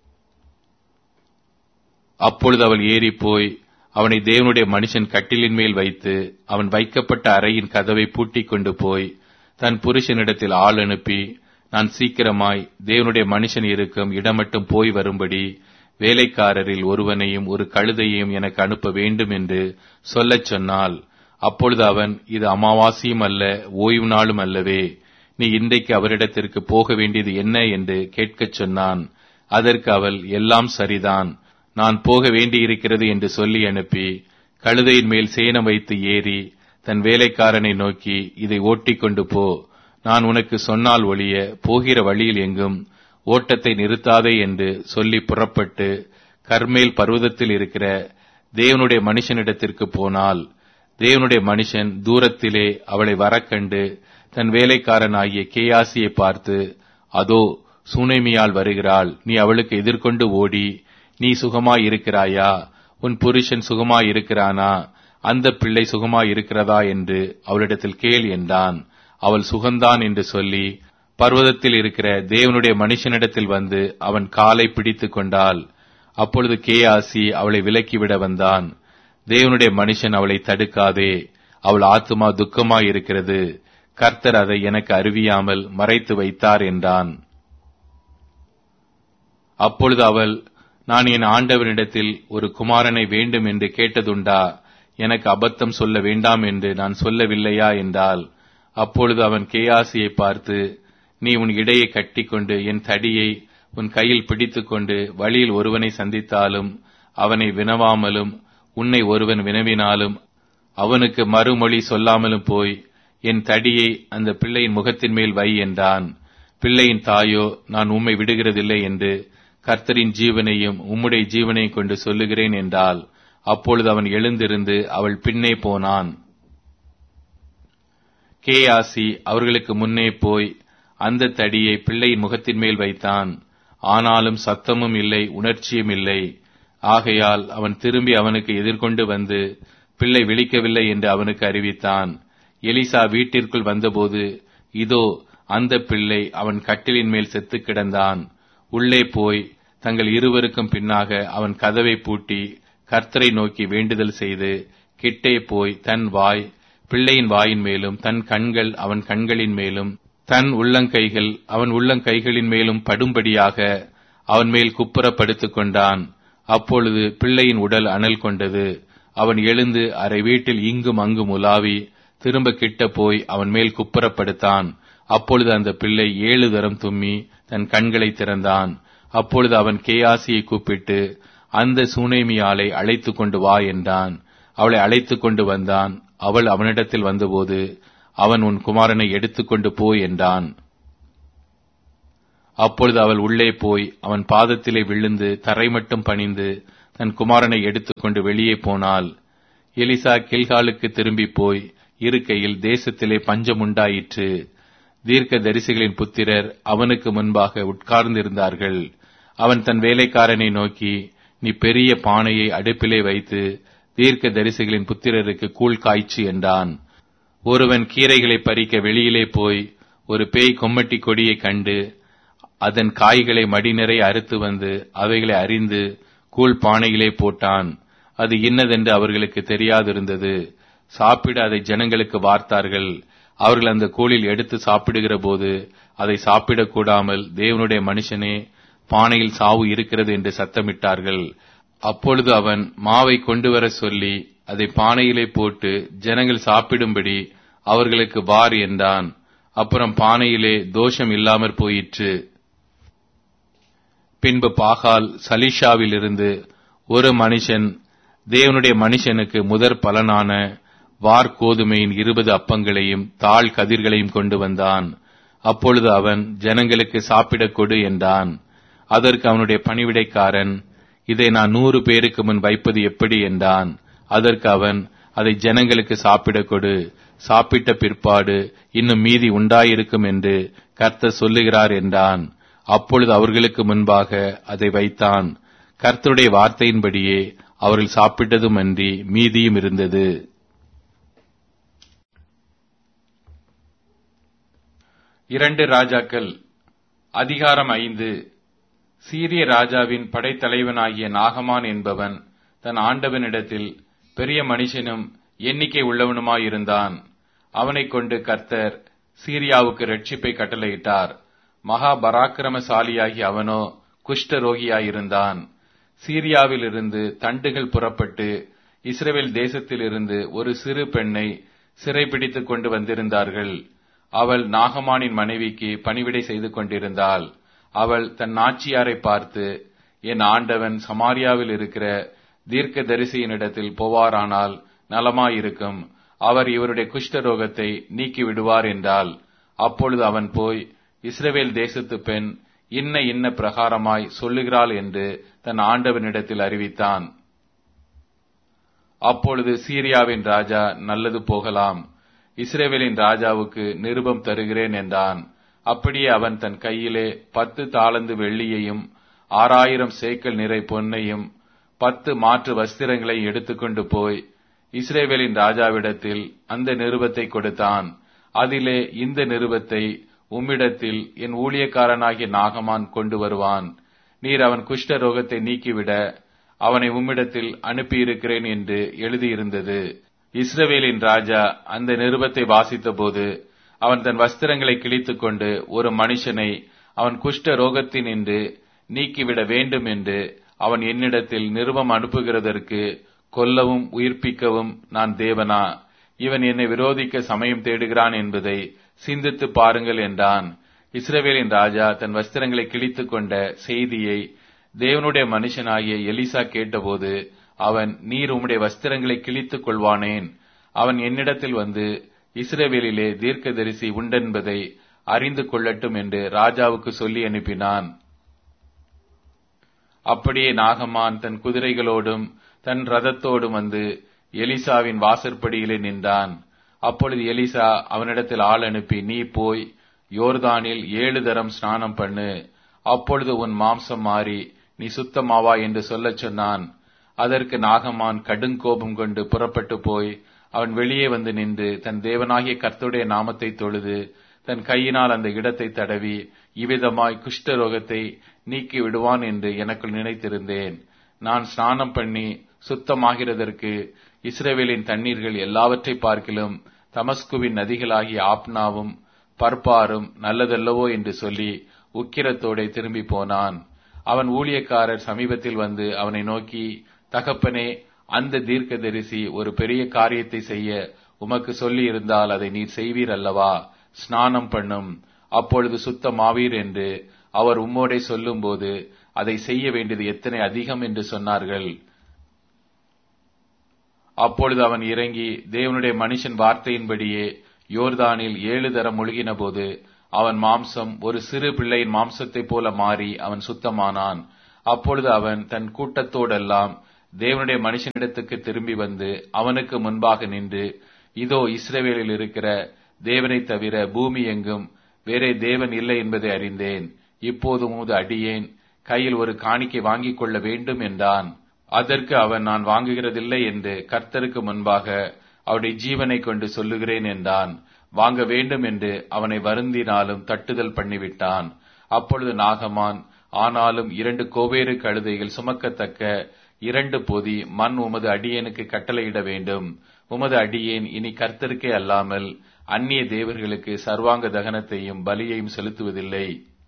அப்பொழுது அவள் ஏறிப்போய் அவனை தேவனுடைய மனுஷன் கட்டிலின் மேல் வைத்து அவன் வைக்கப்பட்ட அறையின் கதவை பூட்டிக் கொண்டு போய் தன் புருஷனிடத்தில் ஆள் அனுப்பி, நான் சீக்கிரமாய் தேவனுடைய மனுஷன் இருக்கும் இடம் மட்டும் போய் வரும்படி வேலைக்காரரில் ஒருவனையும் ஒரு கழுதையையும் எனக்கு அனுப்ப வேண்டும் என்று சொல்லச் சொன்னாள். அப்பொழுது அவன், இது அமாவாசையும் அல்ல, ஓய்வு நாளும் அல்லவே, நீ இன்றைக்கு அவரிடத்திற்கு போக வேண்டியது என்ன என்று கேட்கச் சொன்னான். அதற்கு அவள், எல்லாம் சரிதான், நான் போக வேண்டியிருக்கிறது என்று சொல்லி அனுப்பி கழுதையின் மேல் சேணம் வைத்து ஏறி தன் வேலைக்காரனை நோக்கி, இதை ஓட்டிக் கொண்டு போ, நான் உனக்கு சொன்னால் ஒழிய போகிற வழியில் எங்கும் ஓட்டத்தை நிறுத்தாதே என்று சொல்லி புறப்பட்டு கர்மேல் பர்வதத்தில் இருக்கிற தேவனுடைய மனுஷனிடத்திற்கு போனாள். தேவனுடைய மனுஷன் தூரத்திலே அவளை வரக்கண்டு தன் வேலைக்காரன் ஆகிய கேயாசியை பார்த்து, அதோ சூனேமியாள் வருகிறாள், நீ அவளுக்கு எதிர்கொண்டு ஓடி, நீ சுகமாய் இருக்கிறாயா? உன் புருஷன் சுகமாய் இருக்கிறானா? அந்த பிள்ளை சுகமாய் இருக்கிறதா என்று அவளிடத்தில் கேள் என்றான். அவள் சுகந்தான் என்று சொல்லி பர்வதத்தில் இருக்கிற தேவனுடைய மனுஷனிடத்தில் வந்து அவன் காலை பிடித்துக் கொண்டாள். அப்பொழுது கேயாசி அவளை விலக்கிவிட வந்தான். தேவனுடைய மனுஷன் அவளை தடுக்காதே, அவள் ஆத்துமா துக்கமாய் இருக்கிறது, கர்த்தர் அதை எனக்கு அறிவியாமல் மறைத்து வைத்தார் என்றான். அப்பொழுது அவள், நான் என் ஆண்டவனிடத்தில் ஒரு குமாரனை வேண்டும் என்று கேட்டதுண்டா? எனக்கு அபத்தம் சொல்ல வேண்டாம் என்று நான் சொல்லவில்லையா என்றாள். அப்பொழுது அவன் கேயாசியை பார்த்து, நீ உன் இடையை கட்டிக்கொண்டு என் தடியை உன் கையில் பிடித்துக்கொண்டு வழியில் ஒருவனை சந்தித்தாலும் அவனை வினவாமலும் உன்னை ஒருவன் வினவினாலும் அவனுக்கு மறுமொழி சொல்லாமலும் போய் என் தடியை அந்த பிள்ளையின் முகத்தின் மேல் வை என்றான். பிள்ளையின் தாயோ, நான் உம்மை விடுகிறதில்லை என்று கர்த்தரின் ஜீவனையும் உம்முடைய ஜீவனையும் கொண்டு சொல்லுகிறேன் என்றாள். அப்பொழுது அவன் எழுந்திருந்து அவள் பின்னே போனான். கேயாசி அவர்களுக்கு முன்னே போய் அந்த தடியை பிள்ளையின் முகத்தின் மேல் வைத்தான். ஆனாலும் சத்தமும் இல்லை, உணர்ச்சியும் இல்லை. ஆகையால் அவன் திரும்பி அவனுக்கு எதிர்கொண்டு வந்து பிள்ளை விழிக்கவில்லை என்று அவனுக்கு அறிவித்தான். எலிசா வீட்டிற்குள் வந்தபோது இதோ அந்த பிள்ளை அவன் கட்டிலின் மேல் செத்து கிடந்தான். உள்ளே போய் தங்கள் இருவருக்கும் பின்னாக அவன் கதவை பூட்டி கர்த்தரை நோக்கி வேண்டுதல் செய்து கிட்டே போய் தன் வாய் பிள்ளையின் வாயின் மேலும் தன் கண்கள் அவன் கண்களின் மேலும் தன் உள்ளங்கைகள் அவன் உள்ளங்கைகளின் மேலும் படும்படியாக அவன் மேல் குப்புற படுத்துக் கொண்டான். அப்பொழுது பிள்ளையின் உடல் அனல் கொண்டது. அவன் எழுந்து அரை வீட்டில் இங்கும் அங்கும் உலாவி திரும்ப கிட்ட போய் அவன் மேல் குப்புறப்படுத்தான். அப்பொழுது அந்த பிள்ளை ஏழு தரம் தும்மி தன் கண்களை திறந்தான். அப்பொழுது அவன் கேயாசியை கூப்பிட்டு, அந்த சூனேமியாளை அழைத்துக் கொண்டு வா என்றான். அவளை அழைத்துக் கொண்டு வந்தான். அவள் அவனிடத்தில் வந்தபோது அவன், உன் குமாரனை எடுத்துக்கொண்டு போ என்றான். அப்பொழுது அவள் உள்ளே போய் அவன் பாதத்திலே விழுந்து தரை மட்டும் பணிந்து தன் குமாரனை எடுத்துக்கொண்டு வெளியே போனாள். எலிசா கில்காலுக்கு திரும்பி போய் இருக்கையில் தேசத்திலே பஞ்சம் உண்டாயிற்று. தீர்க்க தரிசிகளின் புத்திரர் அவனுக்கு முன்பாக உட்கார்ந்திருந்தார்கள். அவன் தன் வேலைக்காரனை நோக்கி, நீ பெரிய பானையை அடுப்பிலே வைத்து தீர்க்க தரிசிகளின் புத்திரருக்கு கூழ் காய்ச்சு என்றான். ஒருவன் கீரைகளை பறிக்க வெளியிலே போய் ஒரு பேய் கொம்மட்டி கொடியை கண்டு அதன் காய்களை மடிநிறை அறுத்து வந்து அவைகளை அறிந்து கூழ் பானையிலே போட்டான். அது இன்னதென்று அவர்களுக்கு தெரியாதிருந்தது. சாப்பிட அதை ஜனங்களுக்கு வார்த்தார்கள். அவர்கள் அந்த கூழில் எடுத்து சாப்பிடுகிற போது அதை சாப்பிடக்கூடாமல், தேவனுடைய மனுஷனே, பானையில் சாவு இருக்கிறது என்று சத்தமிட்டார்கள். அப்பொழுது அவன் மாவை கொண்டு வர சொல்லி அதை பானையிலே போட்டு ஜனங்கள் சாப்பிடும்படி அவர்களுக்கு வார் என்றான். அப்புறம் பானையிலே தோஷம் இல்லாமற் போயிற்று. பின்பு பாகால் சலீஷாவிலிருந்து ஒரு மனுஷன் தேவனுடைய மனுஷனுக்கு முதற் பலனான வார் கோதுமையின் இருபது அப்பங்களையும் தாழ் கதிர்களையும் கொண்டு வந்தான். அப்பொழுது அவன் ஜனங்களுக்கு சாப்பிடக் கொடு என்றான். அதற்கு அவனுடைய பணிவிடைக்காரன், இதை நான் நூறு பேருக்கு முன் வைப்பது எப்படி என்றான். அதற்கு அவன், அதை ஜனங்களுக்கு சாப்பிடக் கொடு, சாப்பிட்ட பிற்பாடு இன்னும் மீதி உண்டாயிருக்கும் என்று கர்த்தர் சொல்லுகிறார் என்றான். அப்பொழுது அவர்களுக்கு முன்பாக அதை வைத்தான். கர்த்தருடைய வார்த்தையின்படியே அவர்கள் சாப்பிட்டதும் அன்றி மீதியும் இருந்தது. இரண்டு ராஜாக்கள் அதிகாரம் ஐந்து. சீரிய ராஜாவின் படைத்தலைவனாகிய நாகமான் என்பவன் தன் ஆண்டவனிடத்தில் பெரிய மனுஷனும் எண்ணிக்கை உள்ளவனுமாயிருந்தான். அவனைக் கொண்டு கர்த்தர் சீரியாவுக்கு இரட்சிப்பை கட்டளையிட்டார். மகா பராக்கிரமசாலியாகி அவனோ குஷ்டரோகியாயிருந்தான். சீரியாவிலிருந்து தண்டுகள் புறப்பட்டு இஸ்ரவேல் தேசத்திலிருந்து ஒரு சிறு பெண்ணை சிறைப்பிடித்துக் கொண்டு வந்திருந்தார்கள். அவள் நாகமானின் மனைவிக்கு பணிவிடை செய்து கொண்டிருந்தாள். அவள் தன் நாச்சியாரை பார்த்து, என் ஆண்டவன் சமாரியாவில் இருக்கிற தீர்க்க தரிசியினிடத்தில் போவாரானால் நலமாயிருக்கும், அவர் இவருடைய குஷ்டரோகத்தை நீக்கி விடுவார் என்றாள். அப்பொழுது அவன் போய், இஸ்ரவேல் தேசத்து பெண் இன்ன இன்ன பிரகாரமாய் சொல்லுகிறாள் என்று தன் ஆண்டவனிடத்தில் அறிவித்தான். அப்பொழுது சீரியாவின் ராஜா, நல்லது போகலாம், இஸ்ரவேலின் ராஜாவுக்கு நிருபம் தருகிறேன் என்றான். அப்படியே அவன் தன் கையிலே பத்து தாலந்து வெள்ளியையும் ஆறாயிரம் சேக்கல் நிறை பொன்னையும் பத்து மாற்று வஸ்திரங்களை எடுத்துக்கொண்டு போய் இஸ்ரவேலின் ராஜாவிடத்தில் அந்த நிருபத்தை கொடுத்தான். அதிலே, இந்த நிருபத்தை உம்மிடத்தில் என் ஊழியக்காரனாகிய நாகமான் கொண்டு வருவான். நீர் அவன் குஷ்ட ரோகத்தை நீக்கிவிட அவனை உம்மிடத்தில் அனுப்பியிருக்கிறேன் என்று எழுதியிருந்தது. இஸ்ரவேலின் ராஜா அந்த நிருபத்தை வாசித்த போது அவன் தன் வஸ்திரங்களை கிழித்துக் கொண்டு ஒரு மனுஷனை அவன் குஷ்ட ரோகத்தினின்று நீக்கிவிட வேண்டும் என்று அவன் என்னிடத்தில் நிருபம் அனுப்புகிறதற்கு கொல்லவும் உயிர்ப்பிக்கவும் நான் தேவனா? இவன் என்னை விரோதிக்க சமயம் தேடுகிறான் என்பதை சிந்தித்து பாருங்கள் என்றான். இஸ்ரவேலின் ராஜா தன் வஸ்திரங்களை கிழித்துக் கொண்ட செய்தியை தேவனுடைய மனுஷனாகிய எலிசா கேட்டபோது அவன், நீர் உம்முடைய வஸ்திரங்களை கிழித்துக் கொள்வானேன்? அவன் என்னிடத்தில் வந்து இஸ்ரவேலிலே தீர்க்கதரிசி உண்டென்பதை அறிந்து கொள்ளட்டும் என்று ராஜாவுக்கு சொல்லி அனுப்பினான். அப்படியே நாகமான் தன் குதிரைகளோடும் தன் ரதத்தோடும் வந்து எலிசாவின் வாசற்படியிலே நின்றான். அப்பொழுது எலிசா அவனிடத்தில் ஆள் அனுப்பி, நீ போய் யோர்தானில் ஏழு தரம் ஸ்நானம் பண்ணு, அப்பொழுது உன் மாம்சம் மாறி நீ சுத்தமாவா என்று சொல்லச் சொன்னான். அதற்கு நாகமான் கடுங்கோபம் கொண்டு புறப்பட்டு போய் அவன் வெளியே வந்து நின்று தன் தேவனாகிய கர்த்தருடைய நாமத்தை தொழுது தன் கையினால் அந்த இடத்தை தடவி இவ்விதமாய் குஷ்டரோகத்தை நீக்கி விடுவான் என்று எனக்குள் நினைத்திருந்தேன். நான் ஸ்நானம் பண்ணி சுத்தமாகிறதற்கு இஸ்ரவேலின் தண்ணீர்கள் எல்லாவற்றை பார்க்கிலும் தமஸ்குவின் நதிகளாகிய ஆப்னாவும் பர்பாரும் நல்லதல்லவோ என்று சொல்லி உக்கிரத்தோടെ திரும்பி போனான். அவன் ஊழியக்காரர் சமீபத்தில் வந்து அவனை நோக்கி, தகப்பனே, அந்த தீர்க்கதரிசி ஒரு பெரிய காரியத்தை செய்ய உமக்கு சொல்லி இருந்தால் அதை நீர் செய்வீர் அல்லவா? ஸ்நானம் பண்ணும், அப்பொழுது சுத்தமாவீர் என்று அவர் உம்மோடே சொல்லும் போது அதை செய்ய வேண்டியது எத்தனை அதிகம் என்று சொன்னார்கள். அப்பொழுது அவன் இறங்கி தேவனுடைய மனுஷன் வார்த்தையின்படியே யோர்தானில் ஏழு தரம் முழுகின போது அவன் மாம்சம் ஒரு சிறு பிள்ளையின் மாம்சத்தைப் போல மாறி அவன் சுத்தமானான். அப்பொழுது அவன் தன் கூட்டத்தோடெல்லாம் தேவனுடைய மனுஷனிடத்துக்கு திரும்பி வந்து அவனுக்கு முன்பாக நின்று, இதோ இஸ்ரவேலில் இருக்கிற தேவனை தவிர பூமி எங்கும் வேறே தேவன் இல்லை என்பதை அறிந்தேன். இப்போது உமது அடியேன் கையில் ஒரு காணிக்கை வாங்கிக் கொள்ள வேண்டும் என்றான். அதற்கு அவன், நான் வாங்குகிறதில்லை என்று கர்த்தருக்கு முன்பாக அவருடைய ஜீவனை கொண்டு சொல்லுகிறேன் என்றான். வாங்க வேண்டும் என்று அவனை வருந்தினாலும் தட்டுதல் பண்ணிவிட்டான். அப்பொழுது நாகமான், ஆனாலும் இரண்டு கோவேறு கழுதைகள் சுமக்கத்தக்க இரண்டு பொதி மண் உமது அடியேனுக்கு கட்டளையிட வேண்டும். உமது அடியேன் இனி கர்த்தருக்கே அல்லாமல் அந்நிய தேவர்களுக்கு சர்வாங்க தகனத்தையும் பலியையும் செலுத்துவதில்லை.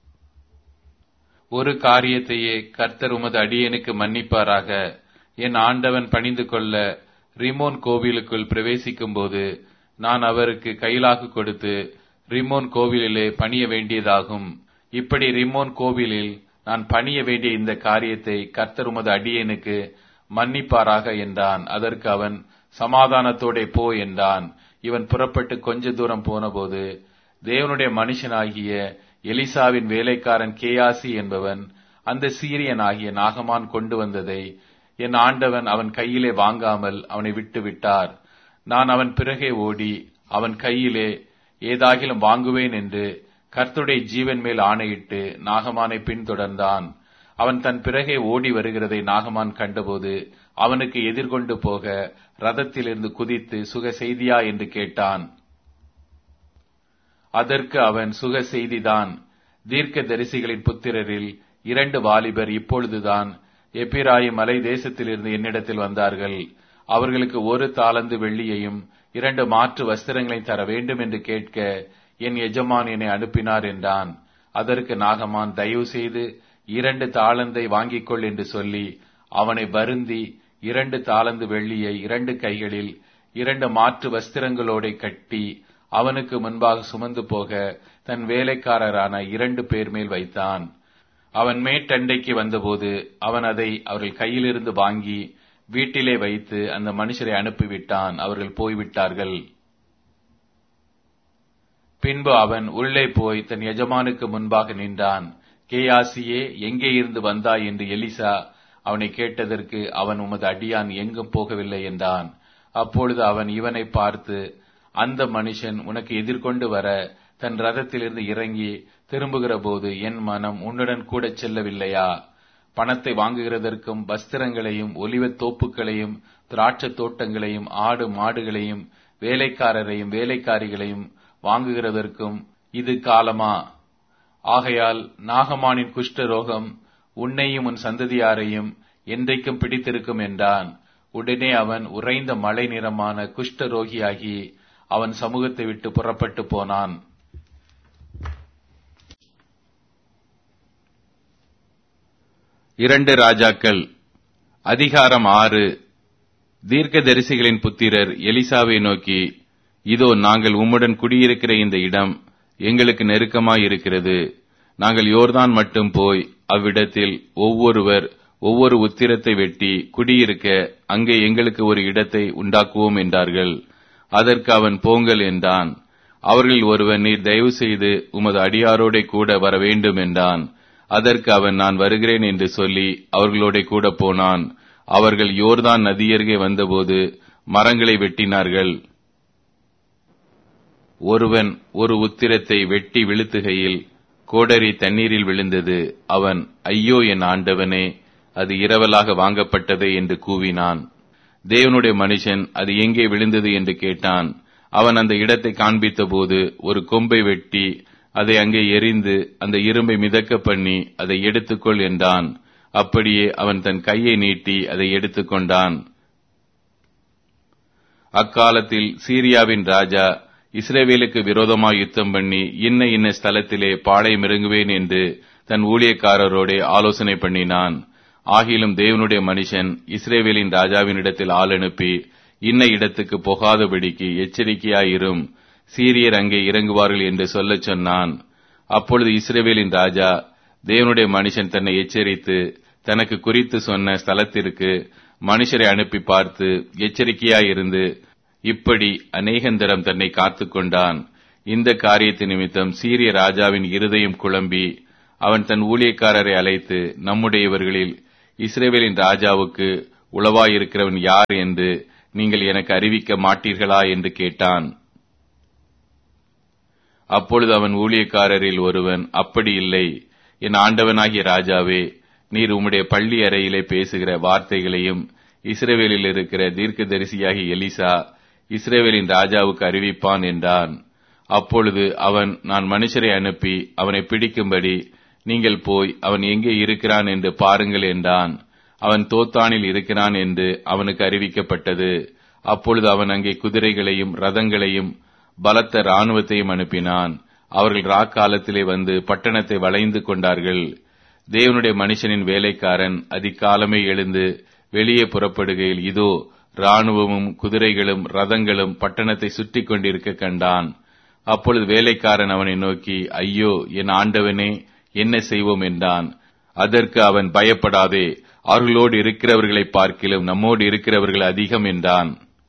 ஒரு காரியத்தையே கர்த்தர் உமது அடியேனுக்கு மன்னிப்பாராக. என் ஆண்டவன் பணிந்து கொள்ள ரிமோன் கோவிலுக்குள் பிரவேசிக்கும் போது நான் அவருக்கு கைலாகு கொடுத்து ரிமோன் கோவிலிலே பணிய வேண்டியதாகும். இப்படி ரிமோன் கோவிலில் நான் பணிய வேண்டிய இந்த காரியத்தை கர்த்தர் உமது அடியேனுக்கு மன்னிப்பாராக என்றான். அதற்கு அவன், சமாதானத்தோடே போ என்றான். இவன் புறப்பட்டு கொஞ்ச தூரம் போனபோது தேவனுடைய மனுஷனாகிய எலிசாவின் வேலைக்காரன் கேயாசி என்பவன் அந்த சீரியனாகிய நாகமான் கொண்டு வந்ததை என் ஆண்டவன் அவன் கையிலே வாங்காமல் அவனை விட்டு விட்டார். நான் அவன் பிறகே ஓடி அவன் கையிலே ஏதாகிலும் வாங்குவேன் என்று கர்த்தருடைய ஜீவன் மேல் ஆணையிட்டு நாகமானை பின்தொடர்ந்தான். அவன் தன் பிறகே ஓடி வருகிறதை நாகமான் கண்டபோது அவனுக்கு எதிர்கொண்டு போக ரதத்திலிருந்து குதித்து, சுக செய்தியா என்று கேட்டான். அதற்கு அவன், சுக செய்திதான். தீர்க்க தரிசிகளின் புத்திரரில் இரண்டு வாலிபர் இப்பொழுதுதான் எப்பிராயிம் மலை தேசத்திலிருந்து என்னிடத்தில் வந்தார்கள். அவர்களுக்கு ஒரு தாலந்து வெள்ளியையும் இரண்டு மாற்று வஸ்திரங்களையும் தர வேண்டும் என்று கேட்க என் எஜமான் என்னை அனுப்பினார் என்றான். அதற்கு நாகமான், தயவு செய்து இரண்டு தாளந்தை வாங்கிக் கொள் என்று சொல்லி அவனை வருந்தி இரண்டு தாலந்து வெள்ளியை இரண்டு கைகளில் இரண்டு மாற்று வஸ்திரங்களோட கட்டி அவனுக்கு முன்பாக சுமந்து போக தன் வேலைக்காரரான இரண்டு பேர் மேல் வைத்தான். அவன் மேட்டண்டைக்கு வந்தபோது அவன் அதை அவர்கள் கையிலிருந்து வாங்கி வீட்டிலே வைத்து அந்த மனுஷரை அனுப்பிவிட்டான். அவர்கள் போய்விட்டார்கள். பின்பு அவன் உள்ளே போய் தன் எஜமானுக்கு முன்பாக நின்றான். கேயாசியே, எங்கே இருந்து வந்தாய் என்று எலிசா அவனை கேட்டதற்கு அவன், உமது அடியான் எங்கும் போகவில்லை என்றான். அப்பொழுது அவன் இவனை பார்த்து, அந்த மனுஷன் உனக்கு எதிர்கொண்டு வர தன் ரதத்திலிருந்து இறங்கி திரும்புகிற போது என் மனம் உன்னுடன் கூட செல்லவில்லையா? பணத்தை வாங்குகிறதற்கும் வஸ்திரங்களையும் ஒலிவத் தோப்புகளையும் திராட்சத் தோட்டங்களையும் ஆடு மாடுகளையும் வேலைக்காரரையும் வேலைக்காரிகளையும் வாங்குகிறதற்கும் இது காலமா? ஆகையால் நாகமானின் குஷ்ட ரோகம் உன்னையும் உன் சந்ததியாரையும் என்றைக்கும் பிடித்திருக்கும் என்றான். உடனே அவன் உறைந்த மழை நிறமான குஷ்ட ரோகியாகி அவன் சமூகத்தை விட்டு புறப்பட்டு போனான். இரண்டு ராஜாக்கள் அதிகாரம் ஆறு. தீர்க்கதரிசிகளின் புத்திரர் எலிசாவை நோக்கி, இதோ நாங்கள் உம்முடன் குடியிருக்கிற இந்த இடம் எங்களுக்கு நெருக்கமாயிருக்கிறது. நாங்கள் யோர்தான் மட்டும் போய் அவ்விடத்தில் ஒவ்வொருவர் ஒவ்வொரு உத்திரத்தை வெட்டி குடியிருக்க அங்கே எங்களுக்கு ஒரு இடத்தை உண்டாக்குவோம் என்றார்கள். அதற்கு அவன், போங்கள் என்றான். அவர்கள் ஒருவன், நீர் தயவு செய்து உமது அடியாரோட கூட வர வேண்டும் என்றான். அதற்கு அவன், நான் வருகிறேன் என்று சொல்லி அவர்களோட கூட போனான். அவர்கள் யோர்தான் நதியருகே வந்தபோது மரங்களை வெட்டினார்கள். ஒருவன் ஒரு உத்திரத்தை வெட்டி விழுத்துகையில் கோடரி தண்ணீரில் விழுந்தது. அவன், ஐயோ என் ஆண்டவனே, அது இரவலாக வாங்கப்பட்டதே என்று கூவினான். தேவனுடைய மனுஷன் அது எங்கே விழுந்தது என்று கேட்டான். அவன் அந்த இடத்தை காண்பித்த போது ஒரு கொம்பை வெட்டி அதை அங்கே எரிந்து அந்த இரும்பை மிதக்க பண்ணி அதை எடுத்துக்கொள் என்றான். அப்படியே அவன் தன் கையை நீட்டி அதை எடுத்துக்கொண்டான். அக்காலத்தில் சீரியாவின் ராஜா இஸ்ரவேலுக்கு விரோதமாய் யுத்தம் பண்ணி இன்ன இன்ன ஸ்தலத்திலே பாளையம் இறங்குவேன் என்று தன் ஊழியக்காரரோட ஆலோசனை பண்ணினான். ஆகிலும் தேவனுடைய மனுஷன் இஸ்ரவேலின் ராஜாவினிடத்தில் ஆள் அனுப்பி, இன்ன இடத்துக்கு போகாதபடிக்கு எச்சரிக்கையாயிரும், சீரியர் அங்கே இறங்குவார்கள் என்று சொல்லச் சொன்னான். அப்பொழுது இஸ்ரவேலின் ராஜா தேவனுடைய மனுஷன் தன்னை எச்சரித்து தனக்கு குறித்து சொன்ன ஸ்தலத்திற்கு மனுஷரை அனுப்பி பார்த்து எச்சரிக்கையாயிருந்து இப்படி அநேகந்தரம் தன்னை காத்து கொண்டான். இந்த காரியத்து நிமித்தம் சீரிய ராஜாவின் இருதயம் குழம்பி அவன் தன் ஊழியக்காரரை அழைத்து, நம்முடையவர்களில் இஸ்ரவேலின் ராஜாவுக்கு உளவாயிருக்கிறவன் யார் என்று நீங்கள் எனக்கு அறிவிக்க மாட்டீர்களா என்று கேட்டான். அப்பொழுது அவன் ஊழியக்காரரில் ஒருவன், அப்படி இல்லை, என் ஆண்டவனாகிய ராஜாவே, நீர் உம்முடைய பள்ளி அறையிலே பேசுகிற வார்த்தைகளையும் இஸ்ரவேலில் இருக்கிற தீர்க்கதரிசியாகிய எலிசா இஸ்ரவேலின் ராஜாவுக்கு அறிவிப்பான் என்றான். அப்பொழுது அவன், நான் மனுஷரை அனுப்பி அவனை பிடிக்கும்படி நீங்கள் போய் அவன் எங்கே இருக்கிறான் என்று பாருங்கள் என்றான். அவன் தோத்தானில் இருக்கிறான் என்று அவனுக்கு அறிவிக்கப்பட்டது. அப்பொழுது அவன் அங்கே குதிரைகளையும் ரதங்களையும் பலத்த இராணுவத்தையும் அனுப்பினான். அவர்கள் ராக்காலத்திலே வந்து பட்டணத்தை வளைந்து கொண்டார்கள். தேவனுடைய மனுஷனின் வேலைக்காரன் அதிகாலமே எழுந்து வெளியே புறப்படுகையில் இதோ இராணுவமும் குதிரைகளும் ரதங்களும் பட்டணத்தை சுற்றி கொண்டிருக்க கண்டான். அப்பொழுது வேலைக்காரன் அவனை நோக்கி, ஐயோ என் ஆண்டவனே, என்ன செய்வோம் என்றான். அதற்கு அவன், பயப்படாதே, அவர்களோடு இருக்கிறவர்களை பார்க்கிலும் நம்மோடு இருக்கிறவர்கள் அதிகம் என்றான்.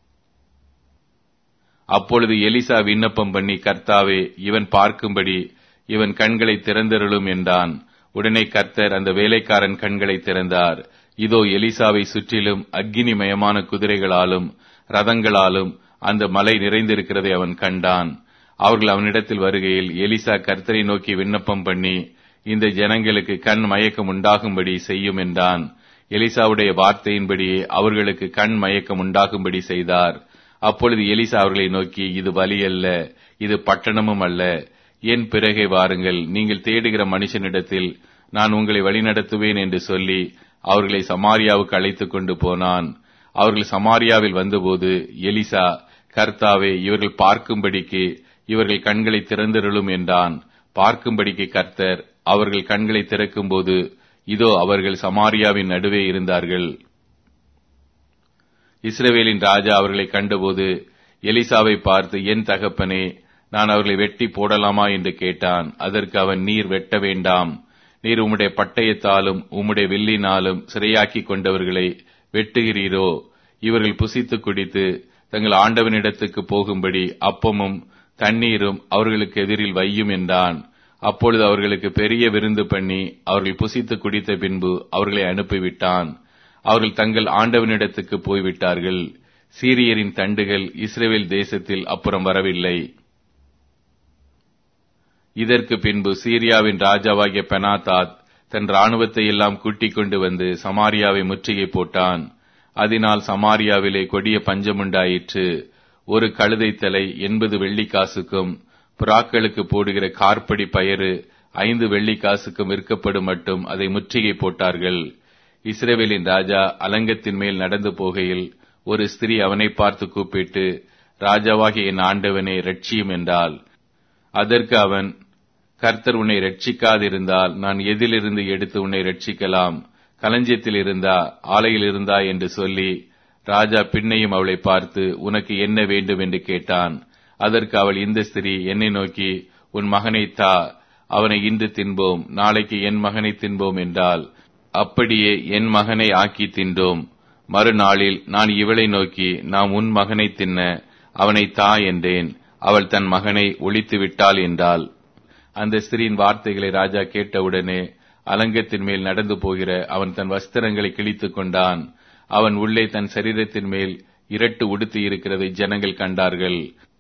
அப்பொழுது எலிசா விண்ணப்பம் பண்ணி, கர்த்தாவே, இவன் பார்க்கும்படி இவன் கண்களை திறந்தருளும் என்றான். உடனே கர்த்தர் அந்த வேலைக்காரன் கண்களை திறந்தார். இதோ எலிசாவை சுற்றிலும் அக்கினிமயமான குதிரைகளாலும் ரதங்களாலும் அந்த மலை நிறைந்திருக்கிறதை அவன் கண்டான். அவர்கள் அவனிடத்தில் வருகையில் எலிசா கர்த்தரை நோக்கி விண்ணப்பம் பண்ணி, இந்த ஜனங்களுக்கு கண் மயக்கம் உண்டாகும்படி செய்யும் என்றான். எலிசாவுடைய வார்த்தையின்படியே அவர்களுக்கு கண் மயக்கம் உண்டாகும்படி செய்தார். அப்பொழுது எலிசா அவர்களை நோக்கி, இது வழி அல்ல, இது பட்டணமும் அல்ல. என் பிறகே வாருங்கள், நீங்கள் தேடுகிற மனுஷனிடத்தில் நான் உங்களை வழிநடத்துவேன் என்று சொல்லி அவர்களை சமாரியாவுக்கு அழைத்துக் கொண்டு போனான். அவர்கள் சமாரியாவில் வந்தபோது எலிசா, கர்த்தாவே, இவர்கள் பார்க்கும்படிக்கு இவர்கள் கண்களை திறந்தருளும் என்றான். பார்க்கும்படிக்கு கர்த்தர் அவர்கள் கண்களை திறக்கும்போது இதோ அவர்கள் சமாரியாவின் நடுவே இருந்தார்கள். இஸ்ரவேலின் ராஜா அவர்களை கண்டபோது எலிசாவை பார்த்து, என் தகப்பனே, நான் அவர்களை வெட்டி போடலாமா என்று கேட்டான். அதற்கு அவன், நீர் வெட்ட வேண்டாம். நீர் உம்முடைய பட்டயத்தாலும் உம்முடைய வில்லினாலும் சிறையாக்கி கொண்டவர்களை வெட்டுகிறீரோ? இவர்கள் புசித்து குடித்து தங்கள் ஆண்டவனிடத்துக்கு போகும்படி அப்பமும் தண்ணீரும் அவர்களுக்கு எதிரில் வையும் என்றான். அப்பொழுது அவர்களுக்கு பெரிய விருந்து பண்ணி அவர்கள் புசித்து குடித்த பின்பு அவர்களை அனுப்பிவிட்டான். அவர்கள் தங்கள் ஆண்டவனிடத்துக்கு போய்விட்டார்கள். சீரியரின் தண்டுகள் இஸ்ரவேல் தேசத்தில் அப்புறம் வரவில்லை. இதற்கு பின்பு சீரியாவின் ராஜாவாகிய பெனாதாத் தன் இராணுவத்தை எல்லாம் கூட்டிக் கொண்டு வந்து சமாரியாவை முற்றுகை போட்டான். அதனால் சமாரியாவிலே கொடிய பஞ்சமுண்டாயிற்று. ஒரு கழுதை தலை எண்பது வெள்ளிக்காசுக்கும் புறாக்களுக்கு போடுகிற கார்படி பயறு ஐந்து வெள்ளிக்காசுக்கும் விற்கப்படும் மட்டும் அதை முற்றுகை போட்டார்கள். இஸ்ரவேலின் ராஜா அலங்கத்தின் மேல் நடந்து போகையில் ஒரு ஸ்திரீ அவனை பார்த்து கூப்பிட்டு, ராஜாவாகிய என் ஆண்டவனே, ரட்சியும் என்றாள். அதற்கு அவன், கர்த்தர் உன்னை ரட்சிக்காதிருந்தால் நான் எதிலிருந்து எடுத்து உன்னை ரட்சிக்கலாம்? களஞ்சியத்தில் இருந்தா, ஆலையில் இருந்தா என்று சொல்லி, ராஜா பின்னையும் அவளை பார்த்து, உனக்கு என்ன வேண்டும் என்று கேட்டான். அதற்கு அவள், இந்த ஸ்திரீ என்னை நோக்கி, உன் மகனை தா, அவனை இன்று தின்போம், நாளைக்கு என் மகனை தின்போம் என்றாள். அப்படியே என் மகனை ஆக்கி தின்றோம். மறுநாளில் நான் இவளை நோக்கி, நாம் உன் மகனை தின்ன அவனை தா என்றேன். அவள் தன் மகனை ஒழித்து விட்டாள் என்றாள். அந்த ஸ்திரீயின் வார்த்தைகளை ராஜா கேட்டவுடனே அலங்கத்தின் மேல் நடந்து போகிற அவன் தன் வஸ்திரங்களை கிழித்துக் கொண்டான். அவன் உள்ளே தன் சரீரத்தின் மேல் இரட்டு உடுத்தி இருக்கிறதை ஜனங்கள் கண்டார்கள்.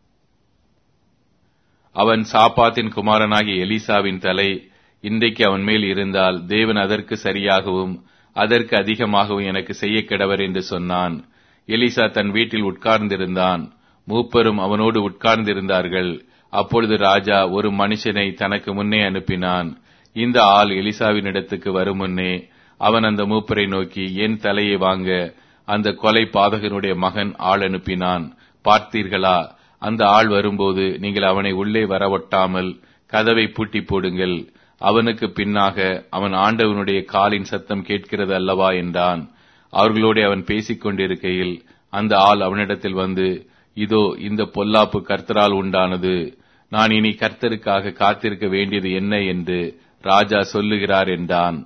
அவன், சாப்பாத்தின் குமாரனாகிய எலிசாவின் தலை இன்றைக்கு அவன் மேல் இருந்தால் தேவன் அதற்கு சரியாகவும் அதற்கு அதிகமாகவும் எனக்கு செய்ய கிடவர் என்று சொன்னான். எலிசா தன் வீட்டில் உட்கார்ந்திருந்தான். மூப்பரும் அவனோடு உட்கார்ந்திருந்தார்கள். அப்பொழுது ராஜா ஒரு மனுஷனை தனக்கு முன்னே அனுப்பினான். இந்த ஆள் எலிசாவின் இடத்துக்கு வரும் முன்னே அவன் அந்த மூப்பரை நோக்கி, என் தலையை வாங்க அந்த கொலை பாதகனுடைய மகன் ஆள் அனுப்பினான், பார்த்தீர்களா? அந்த ஆள் வரும்போது நீங்கள் அவனை உள்ளே வரவொட்டாமல் கதவை பூட்டி போடுங்கள். அவனுக்கு பின்னாக அவன் ஆண்டவனுடைய காலின் சத்தம் கேட்கிறது அல்லவா என்றான். அவர்களோடு அவன் பேசிக் கொண்டிருக்கையில் அந்த ஆள் அவனிடத்தில் வந்து, இதோ இந்த பொல்லாப்பு கர்த்தரால் உண்டானது. நான் இனி கர்த்தருக்காக காத்திருக்க வேண்டியது என்ன என்று ராஜா சொல்லுகிறார் என்றான்.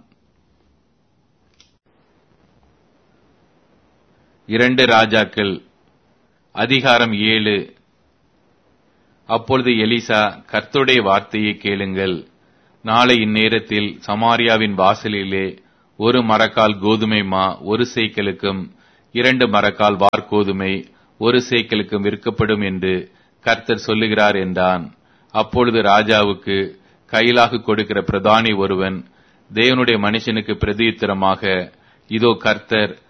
இரண்டு ராஜாக்கள் அதிகாரம் ஏழு. அப்பொழுது எலிசா, கர்த்தருடைய வார்த்தையை கேளுங்கள். நாளை இந்நேரத்தில் சமாரியாவின் வாசலிலே ஒரு மரக்கால் கோதுமை மா ஒரு சேக்கலுக்கும் இரண்டு மரக்கால் வார்கோதுமை ஒரு சேக்கலுக்கும் விற்கப்படும் என்று கர்த்தர் சொல்லுகிறார் என்றான். அப்பொழுது ராஜாவுக்கு கையிலாக கொடுக்கிற பிரதானி ஒருவன் தேவனுடைய மனுஷனுக்கு பிரதியுத்தரமாக, இதோ கர்த்தர்